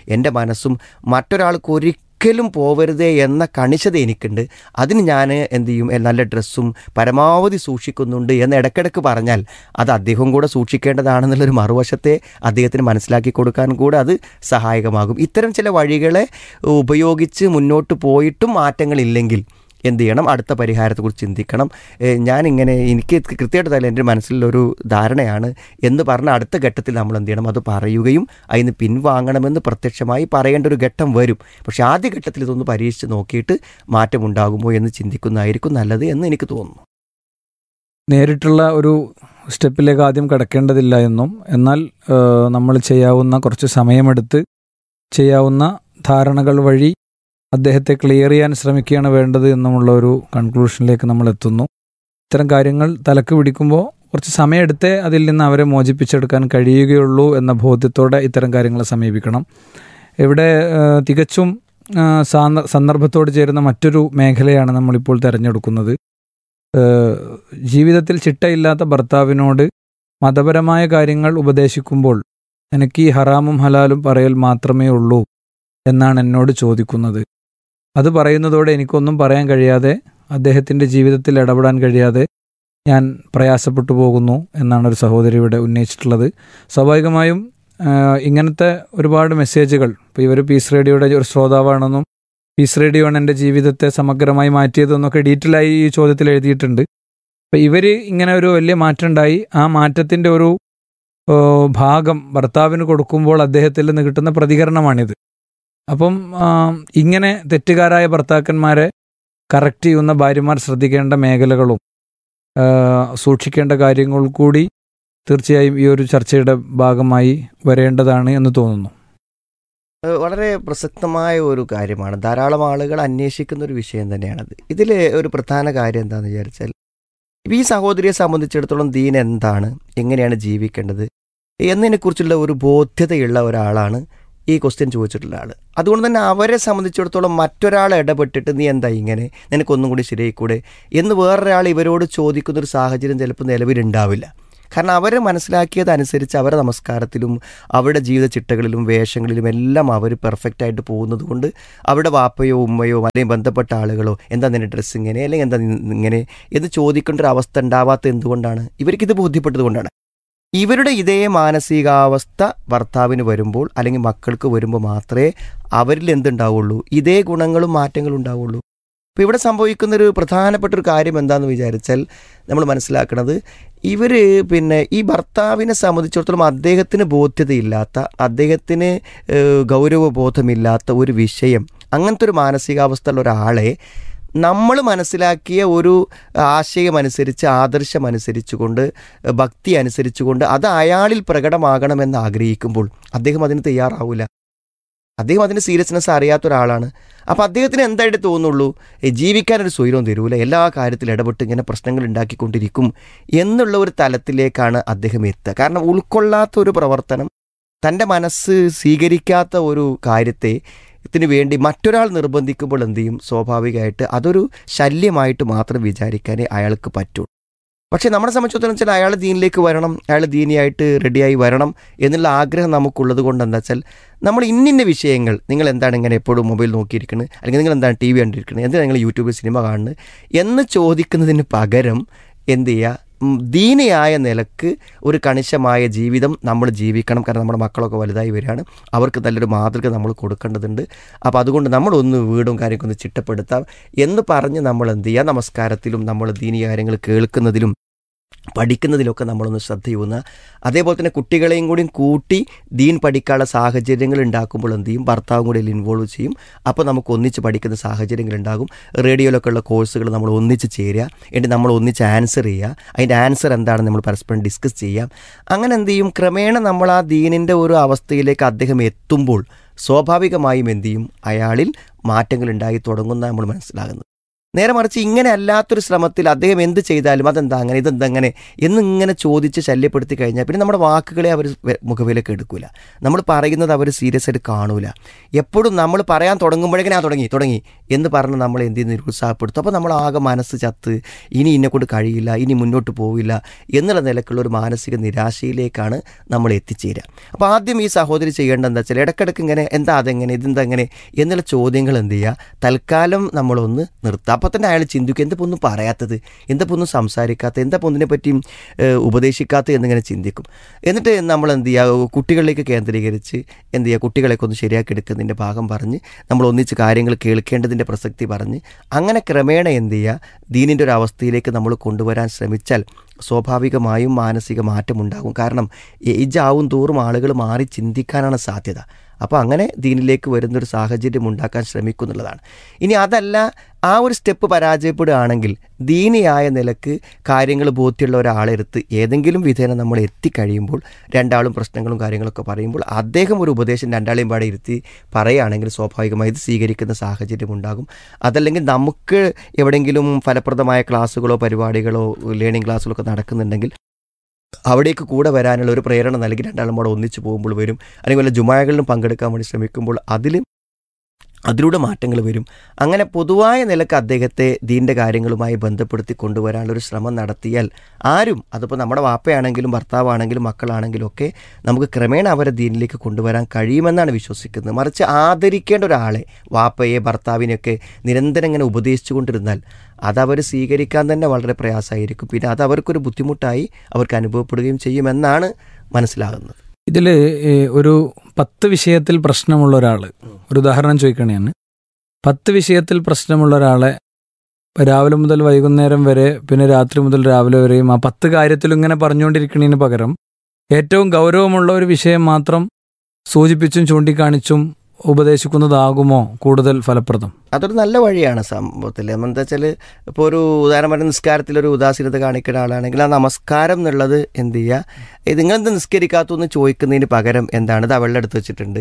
എൻ്റെ മനസ്സും മറ്റൊരാൾക്ക് ഒരിക്കലും പോവരുതേ എന്ന കണിശത എനിക്കുണ്ട്. അതിന് ഞാൻ എന്ത് ചെയ്യും, നല്ല ഡ്രസ്സും പരമാവധി സൂക്ഷിക്കുന്നുണ്ട് എന്ന് ഇടയ്ക്കിടയ്ക്ക് പറഞ്ഞാൽ അത് അദ്ദേഹം കൂടെ സൂക്ഷിക്കേണ്ടതാണെന്നുള്ളൊരു മറുവശത്തെ അദ്ദേഹത്തിന് മനസ്സിലാക്കി കൊടുക്കാൻ കൂടെ അത് സഹായകമാകും. ഇത്തരം ചില വഴികളെ ഉപയോഗിച്ച് മുന്നോട്ട് പോയിട്ടും മാറ്റങ്ങളില്ലെങ്കിൽ എന്ത് ചെയ്യണം, അടുത്ത പരിഹാരത്തെക്കുറിച്ച് ചിന്തിക്കണം. ഞാനിങ്ങനെ എനിക്ക് കൃത്യമായിട്ട് തന്നെ എൻ്റെ മനസ്സിലൊരു ധാരണയാണ് എന്ന് പറഞ്ഞ അടുത്ത ഘട്ടത്തിൽ നമ്മൾ എന്ത് ചെയ്യണം, അത് പറയുകയും അതിന് പിൻവാങ്ങണമെന്ന് പ്രത്യക്ഷമായി പറയേണ്ട ഒരു ഘട്ടം വരും. പക്ഷേ ആദ്യ ഘട്ടത്തിൽ ഇതൊന്ന് പരീക്ഷിച്ച് നോക്കിയിട്ട് മാറ്റമുണ്ടാകുമോ എന്ന് ചിന്തിക്കുന്നതായിരിക്കും നല്ലത് എന്ന് എനിക്ക് തോന്നുന്നു. നേരിട്ടുള്ള ഒരു സ്റ്റെപ്പിലേക്ക് ആദ്യം കടക്കേണ്ടതില്ല എന്നും, എന്നാൽ നമ്മൾ ചെയ്യാവുന്ന കുറച്ച് സമയമെടുത്ത് ചെയ്യാവുന്ന ധാരണകൾ വഴി അദ്ദേഹത്തെ ക്ലിയർ ചെയ്യാൻ ശ്രമിക്കുകയാണ് വേണ്ടത് എന്നുമുള്ള ഒരു കൺക്ലൂഷനിലേക്ക് നമ്മൾ എത്തുന്നു. ഇത്തരം കാര്യങ്ങൾ തലക്ക് പിടിക്കുമ്പോൾ കുറച്ച് സമയമെടുത്തേ അതിൽ നിന്ന് അവരെ മോചിപ്പിച്ചെടുക്കാൻ കഴിയുകയുള്ളൂ എന്ന ബോധ്യത്തോടെ ഇത്തരം കാര്യങ്ങളെ സമീപിക്കണം. ഇവിടെ തികച്ചും സന്ദർഭത്തോട് ചേരുന്ന മറ്റൊരു മേഖലയാണ് നമ്മളിപ്പോൾ തിരഞ്ഞെടുക്കുന്നത്. ജീവിതത്തിൽ ചിട്ടയില്ലാത്ത ഭർത്താവിനോട് മതപരമായ കാര്യങ്ങൾ ഉപദേശിക്കുമ്പോൾ എനിക്ക് ഈ ഹറാമും ഹലാലും പറയൽ മാത്രമേ ഉള്ളൂ എന്നാണ് എന്നോട് ചോദിക്കുന്നത്. അത് പറയുന്നതോടെ എനിക്കൊന്നും പറയാൻ കഴിയാതെ, അദ്ദേഹത്തിൻ്റെ ജീവിതത്തിൽ ഇടപെടാൻ കഴിയാതെ ഞാൻ പ്രയാസപ്പെട്ടു പോകുന്നു എന്നാണ് ഒരു സഹോദരി ഇവിടെ ഉന്നയിച്ചിട്ടുള്ളത്. സ്വാഭാവികമായും ഇങ്ങനത്തെ ഒരുപാട് മെസ്സേജുകൾ, ഇപ്പോൾ ഇവർ പീസ് റേഡിയോയുടെ ഒരു ശ്രോതാവാണെന്നും പീസ് റേഡിയോ ആണ് എൻ്റെ ജീവിതത്തെ സമഗ്രമായി മാറ്റിയതെന്നൊക്കെ ഡീറ്റെയിൽ ആയി ഈ ചോദ്യത്തിൽ എഴുതിയിട്ടുണ്ട്. അപ്പോൾ ഇവർ ഇങ്ങനെ ഒരു വലിയ മാറ്റം ഉണ്ടായി, ആ മാറ്റത്തിൻ്റെ ഒരു ഭാഗം ഭർത്താവിന് കൊടുക്കുമ്പോൾ അദ്ദേഹത്തിൽ നിന്ന് കിട്ടുന്ന പ്രതികരണമാണിത്. അപ്പം ഇങ്ങനെ തെറ്റുകാരായ ഭർത്താക്കന്മാരെ കറക്റ്റ് ചെയ്യുന്ന ഭാര്യമാർ ശ്രദ്ധിക്കേണ്ട മേഖലകളും സൂക്ഷിക്കേണ്ട കാര്യങ്ങൾ കൂടി തീർച്ചയായും ഈ ഒരു ചർച്ചയുടെ ഭാഗമായി വരേണ്ടതാണ് എന്ന് തോന്നുന്നു. വളരെ പ്രസക്തമായ ഒരു കാര്യമാണ്. ധാരാളം ആളുകൾ അന്വേഷിക്കുന്ന ഒരു വിഷയം തന്നെയാണത്. ഇതിൽ ഒരു പ്രധാന കാര്യം എന്താണെന്ന് വിചാരിച്ചാൽ, ഈ സഹോദരിയെ സംബന്ധിച്ചിടത്തോളം ദീൻ എന്താണ്, എങ്ങനെയാണ് ജീവിക്കേണ്ടത് എന്നതിനെക്കുറിച്ചുള്ള ഒരു ബോധ്യതയുള്ള ഒരാളാണ് ഈ ക്വസ്റ്റ്യൻ ചോദിച്ചിട്ടുള്ള ആൾ. അതുകൊണ്ട് തന്നെ അവരെ സംബന്ധിച്ചിടത്തോളം മറ്റൊരാൾ ഇടപെട്ടിട്ട് നീ എന്താ ഇങ്ങനെ, നിനക്കൊന്നും കൂടി ശരിയായിക്കൂടെ എന്ന് വേറൊരാൾ ഇവരോട് ചോദിക്കുന്നൊരു സാഹചര്യം ചിലപ്പോൾ നിലവിലുണ്ടാവില്ല. കാരണം അവരെ മനസ്സിലാക്കിയതനുസരിച്ച് അവരുടെ നമസ്കാരത്തിലും അവരുടെ ജീവിത ചിട്ടകളിലും വേഷങ്ങളിലും എല്ലാം അവർ പെർഫെക്റ്റ് ആയിട്ട് പോകുന്നത് കൊണ്ട് അവരുടെ വാപ്പയോ ഉമ്മയോ അല്ലെങ്കിൽ ബന്ധപ്പെട്ട ആളുകളോ എന്താ നിന്റെ ഡ്രസ്സ് ഇങ്ങനെ അല്ലെങ്കിൽ എന്താ ഇങ്ങനെ എന്ന് ചോദിക്കേണ്ട ഒരു അവസ്ഥ ഉണ്ടാവാത്ത എന്തുകൊണ്ടാണ്? ഇവർക്കിത് ബോധ്യപ്പെട്ടത് കൊണ്ടാണ്. ഇവരുടെ ഇതേ മാനസികാവസ്ഥ ഭർത്താവിന് വരുമ്പോൾ അല്ലെങ്കിൽ മക്കൾക്ക് വരുമ്പോൾ മാത്രമേ അവരിൽ എന്തുണ്ടാവുള്ളൂ, ഇതേ ഗുണങ്ങളും മാറ്റങ്ങളും ഉണ്ടാവുള്ളൂ. അപ്പോൾ ഇവിടെ സംഭവിക്കുന്നൊരു പ്രധാനപ്പെട്ട ഒരു കാര്യം എന്താണെന്ന് വിചാരിച്ചാൽ നമ്മൾ മനസ്സിലാക്കുന്നത്, ഇവർ പിന്നെ ഈ ഭർത്താവിനെ സംബന്ധിച്ചിടത്തോളം അദ്ദേഹത്തിന് ബോധ്യതയില്ലാത്ത, അദ്ദേഹത്തിന് ഗൗരവബോധമില്ലാത്ത ഒരു വിഷയം, അങ്ങനത്തെ ഒരു മാനസികാവസ്ഥയുള്ള ഒരാളെ നമ്മൾ മനസ്സിലാക്കിയ ഒരു ആശയമനുസരിച്ച് ആദർശമനുസരിച്ചുകൊണ്ട് ഭക്തി അനുസരിച്ചുകൊണ്ട് അത് അയാളിൽ പ്രകടമാകണമെന്ന് ആഗ്രഹിക്കുമ്പോൾ അദ്ദേഹം അതിന് തയ്യാറാവില്ല. അദ്ദേഹം അതിന് സീരിയസ്നെസ് അറിയാത്ത ഒരാളാണ്. അപ്പോൾ അദ്ദേഹത്തിന് എന്തായിട്ട് തോന്നുള്ളൂ, ജീവിക്കാനൊരു സ്വൈരവും തരൂല, എല്ലാ കാര്യത്തിലും ഇടപെട്ട് ഇങ്ങനെ പ്രശ്നങ്ങൾ ഉണ്ടാക്കിക്കൊണ്ടിരിക്കും എന്നുള്ള ഒരു തലത്തിലേക്കാണ് അദ്ദേഹം എത്തുക. കാരണം ഉൾക്കൊള്ളാത്ത ഒരു പ്രവർത്തനം, തൻ്റെ മനസ്സ് സ്വീകരിക്കാത്ത ഒരു കാര്യത്തെ ത്തിന് വേണ്ടി മറ്റൊരാൾ നിർബന്ധിക്കുമ്പോൾ എന്ത് ചെയ്യും, സ്വാഭാവികമായിട്ട് അതൊരു ശല്യമായിട്ട് മാത്രം വിചാരിക്കാനേ അയാൾക്ക് പറ്റുള്ളൂ. പക്ഷേ നമ്മളെ സംബന്ധിച്ചിടത്തോളം വെച്ചാൽ അയാൾ ദീനിലേക്ക് വരണം, അയാൾ ദീനിയായിട്ട് റെഡിയായി വരണം എന്നുള്ള ആഗ്രഹം നമുക്കുള്ളത് കൊണ്ട് എന്താ വെച്ചാൽ നമ്മൾ ഇന്നിന്ന വിഷയങ്ങൾ, നിങ്ങൾ എന്താണ് ഇങ്ങനെ എപ്പോഴും മൊബൈൽ നോക്കിയിരിക്കുന്നത്, അല്ലെങ്കിൽ നിങ്ങൾ എന്താണ് ടി വി കണ്ടിരിക്കുന്നത്, എന്താണ് നിങ്ങൾ യൂട്യൂബിൽ സിനിമ കാണുന്നത് എന്ന് ചോദിക്കുന്നതിന് പകരം എന്ത് ചെയ്യുക, ദീനിയായ നിലക്ക് ഒരു കണിശമായ ജീവിതം നമ്മൾ ജീവിക്കണം. കാരണം നമ്മുടെ മക്കളൊക്കെ വലുതായി വരികയാണ്, അവർക്ക് നല്ലൊരു മാതൃക നമ്മൾ കൊടുക്കേണ്ടതുണ്ട്. അപ്പോൾ അതുകൊണ്ട് നമ്മളൊന്ന് വീടും കാര്യമൊക്കെ ഒന്ന് ചിട്ടപ്പെടുത്താം എന്ന് പറഞ്ഞ് നമ്മൾ എന്ത് ചെയ്യുക, നമസ്കാരത്തിലും നമ്മൾ ദീനീയ കാര്യങ്ങൾ കേൾക്കുന്നതിലും പഠിക്കുന്നതിലൊക്കെ നമ്മളൊന്ന് ശ്രദ്ധ ചെയ്യുന്ന, അതേപോലെ തന്നെ കുട്ടികളെയും കൂടി കൂട്ടി ദീൻ പഠിക്കാനുള്ള സാഹചര്യങ്ങൾ ഉണ്ടാക്കുമ്പോൾ എന്ത് ചെയ്യും, ഭർത്താവും കൂടി ഇൻവോൾവ് ചെയ്യും. അപ്പോൾ നമുക്ക് ഒന്നിച്ച് പഠിക്കുന്ന സാഹചര്യങ്ങൾ ഉണ്ടാകും. റേഡിയോയിലൊക്കെ ഉള്ള കോഴ്സുകൾ നമ്മൾ ഒന്നിച്ച് ചേരുക, എന്നിട്ട് നമ്മൾ ഒന്നിച്ച് ആൻസർ ചെയ്യുക, അതിൻ്റെ ആൻസർ എന്താണെന്ന് നമ്മൾ പരസ്പരം ഡിസ്കസ് ചെയ്യാം. അങ്ങനെ എന്ത് ചെയ്യും, ക്രമേണ നമ്മൾ ആ ദീനിൻ്റെ ഒരു അവസ്ഥയിലേക്ക് അദ്ദേഹം എത്തുമ്പോൾ സ്വാഭാവികമായും എന്ത് ചെയ്യും, അയാളിൽ മാറ്റങ്ങൾ ഉണ്ടായി തുടങ്ങുന്ന നമ്മൾ മനസ്സിലാകുന്നത്. നേരെ മറിച്ച് ഇങ്ങനെ അല്ലാത്തൊരു ശ്രമത്തിൽ അദ്ദേഹം എന്ത് ചെയ്താലും അതെന്താ അങ്ങനെ ഇതെന്താ അങ്ങനെ എന്നിങ്ങനെ ചോദിച്ച് ശല്യപ്പെടുത്തി കഴിഞ്ഞാൽ പിന്നെ നമ്മുടെ വാക്കുകളെ അവർ മുഖവിലേക്ക് എടുക്കില്ല. നമ്മൾ പറയുന്നത് അവർ സീരിയസ് ആയിട്ട് കാണൂല. എപ്പോഴും നമ്മൾ പറയാൻ തുടങ്ങുമ്പോഴേക്കും ഞാൻ തുടങ്ങി തുടങ്ങി എന്ന് പറഞ്ഞ് നമ്മൾ എന്ത് ചെയ്യുന്ന നിരുത്സാഹപ്പെടുത്തും. അപ്പോൾ നമ്മൾ ആകെ മനസ്സ് ചത്ത് ഇനി ഇന്നെക്കൊണ്ട് കഴിയില്ല, ഇനി മുന്നോട്ട് പോവില്ല എന്നുള്ള നിലക്കുള്ള ഒരു മാനസിക നിരാശയിലേക്കാണ് നമ്മൾ എത്തിച്ചേരുക. അപ്പോൾ ആദ്യം ഈ സഹോദരി ചെയ്യേണ്ടത് എന്താ വെച്ചാൽ ഇടയ്ക്കിടയ്ക്ക് ഇങ്ങനെ എന്താ അതെങ്ങനെ ഇതെന്താ എങ്ങനെ എന്നുള്ള ചോദ്യങ്ങൾ എന്ത് ചെയ്യുക, തൽക്കാലം നമ്മളൊന്ന് നിർത്താം. അപ്പോൾ തന്നെ അയാൾ ചിന്തിക്കും എന്താ ഒന്നും പറയാത്തത്, എന്താ ഒന്നും സംസാരിക്കാത്ത, എന്താ ഒന്നിനെ പറ്റിയും ഉപദേശിക്കാത്ത എന്നിങ്ങനെ ചിന്തിക്കും. എന്നിട്ട് നമ്മൾ എന്ത് ചെയ്യുക, കുട്ടികളിലേക്ക് കേന്ദ്രീകരിച്ച് എന്ത് ചെയ്യുക, കുട്ടികളെയൊക്കെ ഒന്ന് ശരിയാക്കി എടുക്കുന്നതിൻ്റെ ഭാഗം പറഞ്ഞ് നമ്മൾ ഒന്നിച്ച് കാര്യങ്ങൾ കേൾക്കേണ്ടതിൻ്റെ പ്രസക്തി പറഞ്ഞ് അങ്ങനെ ക്രമേണ എന്ത് ചെയ്യുക, ദീനിൻ്റെ ഒരു അവസ്ഥയിലേക്ക് നമ്മൾ കൊണ്ടുവരാൻ ശ്രമിച്ചാൽ സ്വാഭാവികമായും മാനസിക മാറ്റമുണ്ടാകും. കാരണം ഏജാവും തോറും ആളുകൾ മാറി ചിന്തിക്കാനാണ് സാധ്യത. അപ്പോൾ അങ്ങനെ ദീനിലേക്ക് വരുന്നൊരു സാഹചര്യം ഉണ്ടാക്കാൻ ശ്രമിക്കുന്നുള്ളതാണ്. ഇനി അതല്ല, ആ ഒരു സ്റ്റെപ്പ് പരാജയപ്പെടുകയാണെങ്കിൽ ദീനിയായ നിലക്ക് കാര്യങ്ങൾ ബോധ്യമുള്ള ഒരാളെടുത്ത് ഏതെങ്കിലും വിധേന നമ്മൾ എത്തിക്കഴിയുമ്പോൾ രണ്ടാളും പ്രശ്നങ്ങളും കാര്യങ്ങളൊക്കെ പറയുമ്പോൾ അദ്ദേഹം ഒരു ഉപദേശം രണ്ടാളെയും പാടെ ഇരുത്തി പറയുകയാണെങ്കിൽ സ്വാഭാവികമായി ഇത് സ്വീകരിക്കുന്ന സാഹചര്യം ഉണ്ടാകും. അതല്ലെങ്കിൽ നമുക്ക് എവിടെയെങ്കിലും ഫലപ്രദമായ ക്ലാസ്സുകളോ പരിപാടികളോ ലേണിംഗ് ക്ലാസ്സുകളോ ഒക്കെ നടക്കുന്നുണ്ടെങ്കിൽ അവിടേക്ക് കൂടെ വരാനുള്ള ഒരു പ്രേരണ നൽകി രണ്ടാളും കൂടെ ഒന്നിച്ച് പോകുമ്പോൾ വരും. അല്ലെങ്കിൽ വല്ല ജുമാകളിലും പങ്കെടുക്കാൻ വേണ്ടി ശ്രമിക്കുമ്പോൾ അതിൽ അതിലൂടെ മാറ്റങ്ങൾ വരും. അങ്ങനെ പൊതുവായ നിലക്ക് അദ്ദേഹത്തെ ദീൻ്റെ കാര്യങ്ങളുമായി ബന്ധപ്പെടുത്തി കൊണ്ടുവരാനുള്ളൊരു ശ്രമം നടത്തിയാൽ ആരും, അതിപ്പോൾ നമ്മുടെ വാപ്പയാണെങ്കിലും ഭർത്താവാണെങ്കിലും മക്കളാണെങ്കിലും ഒക്കെ നമുക്ക് ക്രമേണ അവരെ ദീനിലേക്ക് കൊണ്ടുവരാൻ കഴിയുമെന്നാണ് വിശ്വസിക്കുന്നത്. മറിച്ച് ആദരിക്കേണ്ട ഒരാളെ, വാപ്പയെ ഭർത്താവിനെയൊക്കെ നിരന്തരം ഇങ്ങനെ ഉപദേശിച്ചു കൊണ്ടിരുന്നാൽ അതവർ സ്വീകരിക്കാൻ തന്നെ വളരെ പ്രയാസമായിരിക്കും. പിന്നെ അത് അവർക്കൊരു ബുദ്ധിമുട്ടായി അവർക്ക് അനുഭവപ്പെടുകയും ചെയ്യുമെന്നാണ് മനസ്സിലാകുന്നത്. ഇതിൽ ഒരു പത്ത് വിഷയത്തിൽ പ്രശ്നമുള്ള ഒരാൾ, ഒരു ഉദാഹരണം ചോദിക്കണേയാണ്. പത്ത് വിഷയത്തിൽ പ്രശ്നമുള്ള ഒരാളെ രാവിലെ മുതൽ വൈകുന്നേരം വരെ പിന്നെ രാത്രി മുതൽ രാവിലെ വരെയും ആ പത്ത് കാര്യത്തിലും ഇങ്ങനെ പറഞ്ഞുകൊണ്ടിരിക്കുന്നതിന് പകരം ഏറ്റവും ഗൗരവമുള്ള ഒരു വിഷയം മാത്രം സൂചിപ്പിച്ചും ചൂണ്ടിക്കാണിച്ചും ഉപദേശിക്കുന്നതാകുമോ കൂടുതൽ ഫലപ്രദം? അതൊരു നല്ല വഴിയാണ് സംഭവത്തിൽ. എന്താ വെച്ചാൽ ഇപ്പോൾ ഒരു ഉദാഹരണം പറഞ്ഞ നിസ്കാരത്തിലൊരു ഉദാസീനത കാണിക്കുന്ന ആളാണെങ്കിൽ ആ നമസ്കാരം എന്നുള്ളത് എന്ത് ചെയ്യുക, നിങ്ങളെന്ത് നിസ്കരിക്കാത്തെന്ന് ചോദിക്കുന്നതിന് പകരം എന്താണ് ഇത് വെള്ളം എടുത്ത് വെച്ചിട്ടുണ്ട്,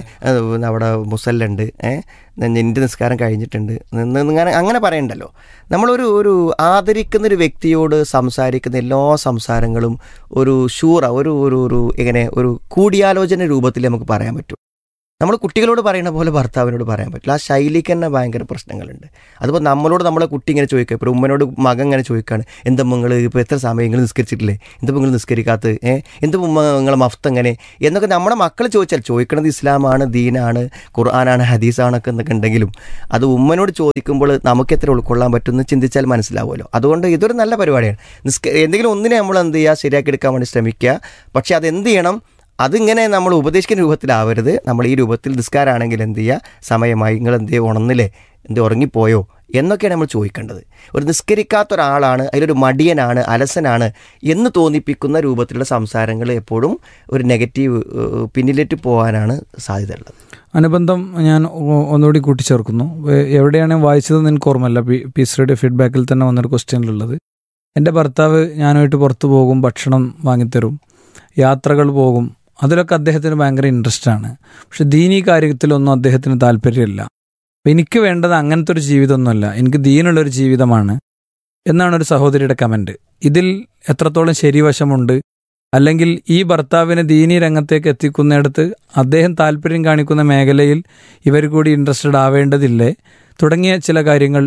ഏഹ് അവിടെ മുസല്ലുണ്ട്, ഏഹ് എൻ്റെ നിസ്കാരം കഴിഞ്ഞിട്ടുണ്ട് ഇങ്ങനെ അങ്ങനെ പറയണ്ടല്ലോ. നമ്മളൊരു ഒരു ആദരിക്കുന്നൊരു വ്യക്തിയോട് സംസാരിക്കുന്ന എല്ലാ സംസാരങ്ങളും ഒരു ഷൂറ ഒരു ഒരു ഒരു ഇങ്ങനെ ഒരു കൂടിയാലോചന രൂപത്തിൽ നമുക്ക് പറയാൻ പറ്റും. നമ്മൾ കുട്ടികളോട് പറയുന്ന പോലെ ഭർത്താവിനോട് പറയാൻ പറ്റില്ല. ആ ശൈലിക്ക് തന്നെ ഭയങ്കര പ്രശ്നങ്ങളുണ്ട്. അതിപ്പോൾ നമ്മളോട് നമ്മളെ കുട്ടി ഇങ്ങനെ ചോദിക്കുക, ഇപ്പോൾ ഉമ്മനോട് മകൻ ഇങ്ങനെ ചോദിക്കുകയാണ്, എന്താ നിങ്ങൾ ഇപ്പോൾ എത്ര സമയം നിങ്ങൾ നിസ്കരിച്ചിട്ടില്ലേ, എന്താ നിങ്ങൾ നിസ്കരിക്കാത്തത്, ഏഹ് എന്താ ഉമ്മ നിങ്ങളെ മഫ്ത് എങ്ങനെ എന്നൊക്കെ നമ്മുടെ മക്കൾ ചോദിച്ചാൽ, ചോദിക്കണത് ഇസ്ലാമാണ്, ദീനാണ്, ഖുർആനാണ്, ഹദീസാണൊക്കെ എന്നൊക്കെ ഉണ്ടെങ്കിലും അത് ഉമ്മനോട് ചോദിക്കുമ്പോൾ നമുക്ക് എത്ര ഉൾക്കൊള്ളാൻ പറ്റുമെന്ന് ചിന്തിച്ചാൽ മനസ്സിലാവുമല്ലോ. അതുകൊണ്ട് ഇതൊരു നല്ല പരിപാടിയാണ്. നിസ്ക എന്തെങ്കിലും ഒന്നിനെ നമ്മൾ എന്ത് ചെയ്യുക, ശരിയാക്കി എടുക്കാൻ വേണ്ടി ശ്രമിക്കുക. പക്ഷേ അതെന്ത് ചെയ്യണം, അതിങ്ങനെ നമ്മൾ ഉപദേശിക്കുന്ന രൂപത്തിലാവരുത്. നമ്മൾ ഈ രൂപത്തിൽ നിസ്കാരമാണെങ്കിൽ എന്ത് ചെയ്യുക, സമയമായി നിങ്ങൾ എന്തേ ഉണർന്നില്ലേ, എന്തേ ഉറങ്ങിപ്പോയോ എന്നൊക്കെയാണ് നമ്മൾ ചോദിക്കേണ്ടത്. ഒരു നിസ്കരിക്കാത്ത ഒരാളാണ്, അതിലൊരു മടിയനാണ്, അലസനാണ് എന്ന് തോന്നിപ്പിക്കുന്ന രൂപത്തിലുള്ള സംസാരങ്ങൾ എപ്പോഴും ഒരു നെഗറ്റീവ് പിന്നിലേക്ക് പോകാനാണ് സാധ്യതയുള്ളത്. അനുബന്ധം ഞാൻ ഒന്നുകൂടി കൂട്ടിച്ചേർക്കുന്നു. എവിടെയാണ് വായിച്ചത് എനിക്ക് ഓർമ്മല്ല. പീസ് റേഡിയോ ഫീഡ്ബാക്കിൽ തന്നെ വന്നൊരു ക്വസ്റ്റ്യനിലുള്ളത്, എൻ്റെ ഭർത്താവ് ഞാനുമായിട്ട് പുറത്തു പോകും, ഭക്ഷണം വാങ്ങിത്തരും, യാത്രകൾ പോകും, അതിലൊക്കെ അദ്ദേഹത്തിന് ഭയങ്കര ഇൻട്രസ്റ്റ് ആണ്. പക്ഷെ ദീനീ കാര്യത്തിലൊന്നും അദ്ദേഹത്തിന് താല്പര്യമില്ല. അപ്പം എനിക്ക് വേണ്ടത് അങ്ങനത്തെ ഒരു ജീവിതമൊന്നുമല്ല, എനിക്ക് ദീനുള്ളൊരു ജീവിതമാണ് എന്നാണ് ഒരു സഹോദരിയുടെ കമൻറ്റ്. ഇതിൽ എത്രത്തോളം ശരിവശമുണ്ട്? അല്ലെങ്കിൽ ഈ ഭർത്താവിനെ ദീനീ രംഗത്തേക്ക് എത്തിക്കുന്നിടത്ത് അദ്ദേഹം താല്പര്യം കാണിക്കുന്ന മേഖലയിൽ ഇവർ കൂടി ഇൻട്രസ്റ്റഡ് ആവേണ്ടതില്ലേ? തുടങ്ങിയ ചില കാര്യങ്ങൾ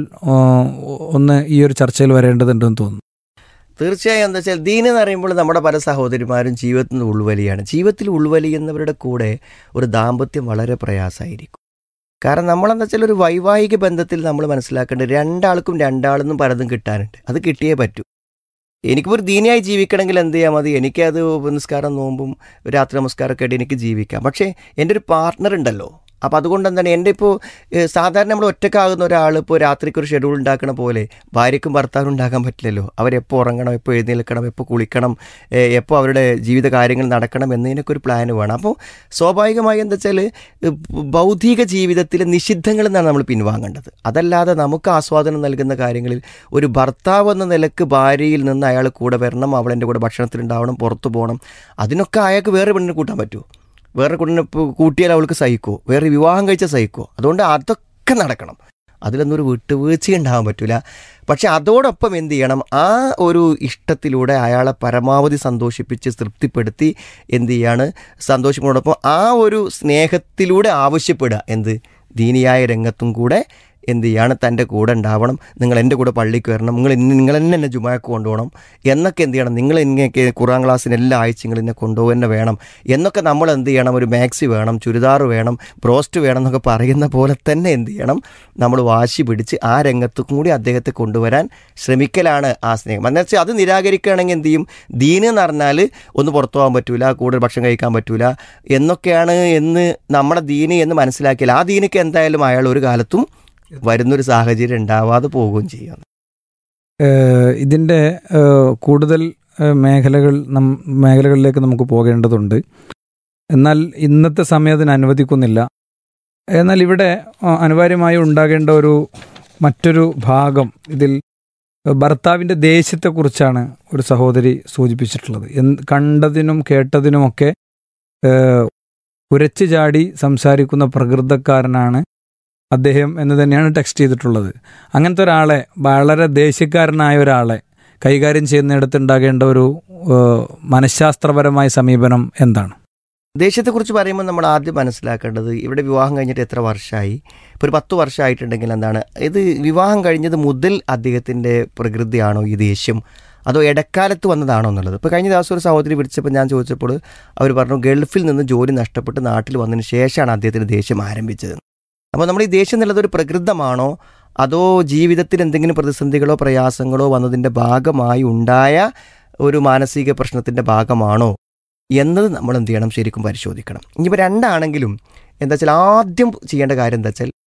ഒന്ന് ഈ ഒരു ചർച്ചയിൽ വരേണ്ടതുണ്ടെന്ന് തോന്നുന്നു. തീർച്ചയായും എന്താ വെച്ചാൽ ദീൻ എന്ന് പറയുമ്പോൾ നമ്മുടെ പല സഹോദരിമാരും ജീവിതത്തിൽ നിന്ന് ഉൾവലിയാണ്. ജീവിതത്തിൽ ഉൾവലിയുന്നവരുടെ കൂടെ ഒരു ദാമ്പത്യം വളരെ പ്രയാസമായിരിക്കും. കാരണം നമ്മളെന്താ വെച്ചാൽ ഒരു വൈവാഹിക ബന്ധത്തിൽ നമ്മൾ മനസ്സിലാക്കേണ്ടത് രണ്ടാൾക്കും രണ്ടാളെന്നും പലതും കിട്ടാനുണ്ട്. അത് കിട്ടിയേ പറ്റൂ. എനിക്കിപ്പോൾ ഒരു ദീനിയായി ജീവിക്കണമെങ്കിൽ എന്ത് ചെയ്യാൽ മതി, എനിക്കത് നിസ്കാരം നോമ്പും രാത്രി നമസ്കാരമൊക്കെ ആയിട്ട് എനിക്ക് ജീവിക്കാം. പക്ഷേ എൻ്റെ ഒരു പാർട്ട്ണർ ഉണ്ടല്ലോ. അപ്പോൾ അതുകൊണ്ട് എന്താണ്, എൻ്റെ ഇപ്പോൾ സാധാരണ നമ്മൾ ഒറ്റക്കാകുന്ന ഒരാൾ ഇപ്പോൾ രാത്രിക്ക് ഒരു ഷെഡ്യൂൾ ഉണ്ടാക്കണ പോലെ ഭാര്യയ്ക്കും ഭർത്താവിനും ഉണ്ടാക്കാൻ പറ്റില്ലല്ലോ. അവരെപ്പോൾ ഉറങ്ങണം, എപ്പോൾ എഴുന്നേൽക്കണം, എപ്പോൾ കുളിക്കണം, എപ്പോൾ അവരുടെ ജീവിത കാര്യങ്ങൾ നടക്കണം എന്നതിനൊക്കെ ഒരു പ്ലാൻ വേണം. അപ്പോൾ സ്വാഭാവികമായി എന്താ വെച്ചാൽ ബൗദ്ധിക ജീവിതത്തിലെ നിഷിദ്ധങ്ങളിൽ നിന്നാണ് നമ്മൾ പിൻവാങ്ങേണ്ടത്. അതല്ലാതെ നമുക്ക് ആസ്വാദനം നൽകുന്ന കാര്യങ്ങളിൽ ഒരു ഭർത്താവ് എന്ന നിലക്ക് ഭാര്യയിൽ നിന്ന് അയാൾ കൂടെ വരണം, അവളെൻ്റെ കൂടെ ഭക്ഷണത്തിലുണ്ടാവണം, പുറത്തു പോകണം, അതിനൊക്കെ അയാൾക്ക് വേറെ പെണ്ണിനെ കൂട്ടാൻ പറ്റുമോ? വേറെ കുട്ടിനെ കൂട്ടിയാൽ അവൾക്ക് സഹിക്കുമോ? വേറെ വിവാഹം കഴിച്ചാൽ സഹിക്കുമോ? അതുകൊണ്ട് അതൊക്കെ നടക്കണം. അതിലൊന്നും ഒരു വിട്ടുവീഴ്ച ഉണ്ടാകാൻ പറ്റില്ല. പക്ഷെ അതോടൊപ്പം എന്ത് ചെയ്യണം, ആ ഒരു ഇഷ്ടത്തിലൂടെ അയാളെ പരമാവധി സന്തോഷിപ്പിച്ച് തൃപ്തിപ്പെടുത്തി എന്ത് ചെയ്യാണ്, സന്തോഷിക്കുന്നതോടൊപ്പം ആ ഒരു സ്നേഹത്തിലൂടെ ആവശ്യപ്പെടുക എന്ത്, ദീനിയായ രംഗത്തും കൂടെ എന്ത് ചെയ്യാണ്, തൻ്റെ കൂടെ ഉണ്ടാവണം. നിങ്ങൾ എൻ്റെ കൂടെ പള്ളിക്ക് വരണം, നിങ്ങൾ നിങ്ങൾ തന്നെ എന്നെ ജുമാക്ക് കൊണ്ടുപോകണം എന്നൊക്കെ എന്ത് ചെയ്യണം, നിങ്ങൾ ഇങ്ങനെയൊക്കെ ഖുർആൻ ക്ലാസ്സിന് എല്ലാ ആഴ്ചയും എന്നെ കൊണ്ടുപോകുക തന്നെ വേണം എന്നൊക്കെ നമ്മൾ എന്ത് ചെയ്യണം, ഒരു മാക്സി വേണം, ചുരിദാർ വേണം, ബ്രോസ്റ്റ് വേണം എന്നൊക്കെ പറയുന്ന പോലെ തന്നെ എന്ത് ചെയ്യണം, നമ്മൾ വാശി പിടിച്ച് ആ രംഗത്തും കൂടി അദ്ദേഹത്തെ കൊണ്ടുവരാൻ ശ്രമിക്കലാണ് ആ സ്നേഹം. എന്ന് വെച്ചാൽ അത് നിരാകരിക്കുകയാണെങ്കിൽ എന്ത് ചെയ്യും, ദീന് എന്ന് പറഞ്ഞാൽ ഒന്ന് പുറത്തു പോകാൻ പറ്റൂല, കൂടുതൽ ഭക്ഷണം കഴിക്കാൻ പറ്റൂല എന്നൊക്കെയാണ് എന്ന് നമ്മുടെ ദീന് എന്ന് മനസ്സിലാക്കിയാൽ ആ ദീനക്ക് എന്തായാലും അയാൾ ഒരു കാലത്തും വരുന്നൊരു സാഹചര്യം ഉണ്ടാവാതെ പോവുകയും ചെയ്യാം. ഇതിൻ്റെ കൂടുതൽ മേഖലകൾ നം മേഖലകളിലേക്ക് നമുക്ക് പോകേണ്ടതുണ്ട്. എന്നാൽ ഇന്നത്തെ സമയം അതിന് അനുവദിക്കുന്നില്ല. എന്നാൽ ഇവിടെ അനിവാര്യമായി ഉണ്ടാകേണ്ട ഒരു മറ്റൊരു ഭാഗം, ഇതിൽ ഭർത്താവിൻ്റെ ദേഷ്യത്തെക്കുറിച്ചാണ് ഒരു സഹോദരി സൂചിപ്പിച്ചിട്ടുള്ളത്. എന്ത് കണ്ടതിനും കേട്ടതിനുമൊക്കെ ഉരച്ചു ചാടി സംസാരിക്കുന്ന പ്രകൃതക്കാരനാണ് അദ്ദേഹം എന്ന് തന്നെയാണ് ടെക്സ്റ്റ് ചെയ്തിട്ടുള്ളത്. അങ്ങനത്തെ ഒരാളെ, വളരെ ദേഷ്യക്കാരനായ ഒരാളെ കൈകാര്യം ചെയ്യുന്നിടത്തുണ്ടാകേണ്ട ഒരു മനഃശാസ്ത്രപരമായ സമീപനം എന്താണ്? ദേഷ്യത്തെക്കുറിച്ച് പറയുമ്പോൾ നമ്മൾ ആദ്യം മനസ്സിലാക്കേണ്ടത്, ഇവിടെ വിവാഹം കഴിഞ്ഞിട്ട് എത്ര വർഷമായി, ഇപ്പോൾ ഒരു പത്ത് വർഷമായിട്ടുണ്ടെങ്കിൽ എന്താണ്, ഇത് വിവാഹം കഴിഞ്ഞത് മുതൽ അദ്ദേഹത്തിൻ്റെ പ്രകൃതിയാണോ ഈ ദേഷ്യം, അതോ ഇടക്കാലത്ത് വന്നതാണോ എന്നുള്ളത്. ഇപ്പോൾ കഴിഞ്ഞ ദിവസം ഒരു സഹോദരി വിളിച്ചപ്പോൾ ഞാൻ ചോദിച്ചപ്പോൾ അവർ പറഞ്ഞു, ഗൾഫിൽ നിന്ന് ജോലി നഷ്ടപ്പെട്ട് നാട്ടിൽ വന്നതിന് ശേഷമാണ് അദ്ദേഹത്തിൻ്റെ ദേഷ്യം ആരംഭിച്ചത്. അപ്പോൾ നമ്മൾ ഈ ദേഷ്യം എന്നുള്ളത് ഒരു പ്രകൃതമാണോ, അതോ ജീവിതത്തിൽ എന്തെങ്കിലും പ്രതിസന്ധികളോ പ്രയാസങ്ങളോ വന്നതിൻ്റെ ഭാഗമായി ഉണ്ടായ ഒരു മാനസിക പ്രശ്നത്തിൻ്റെ ഭാഗമാണോ എന്നത് നമ്മൾ എന്ത് ചെയ്യണം, ശരിക്കും പരിശോധിക്കണം. ഇനിയിപ്പോൾ രണ്ടാണെങ്കിലും എന്താ വെച്ചാൽ ആദ്യം ചെയ്യേണ്ട കാര്യം എന്താ വെച്ചാൽ,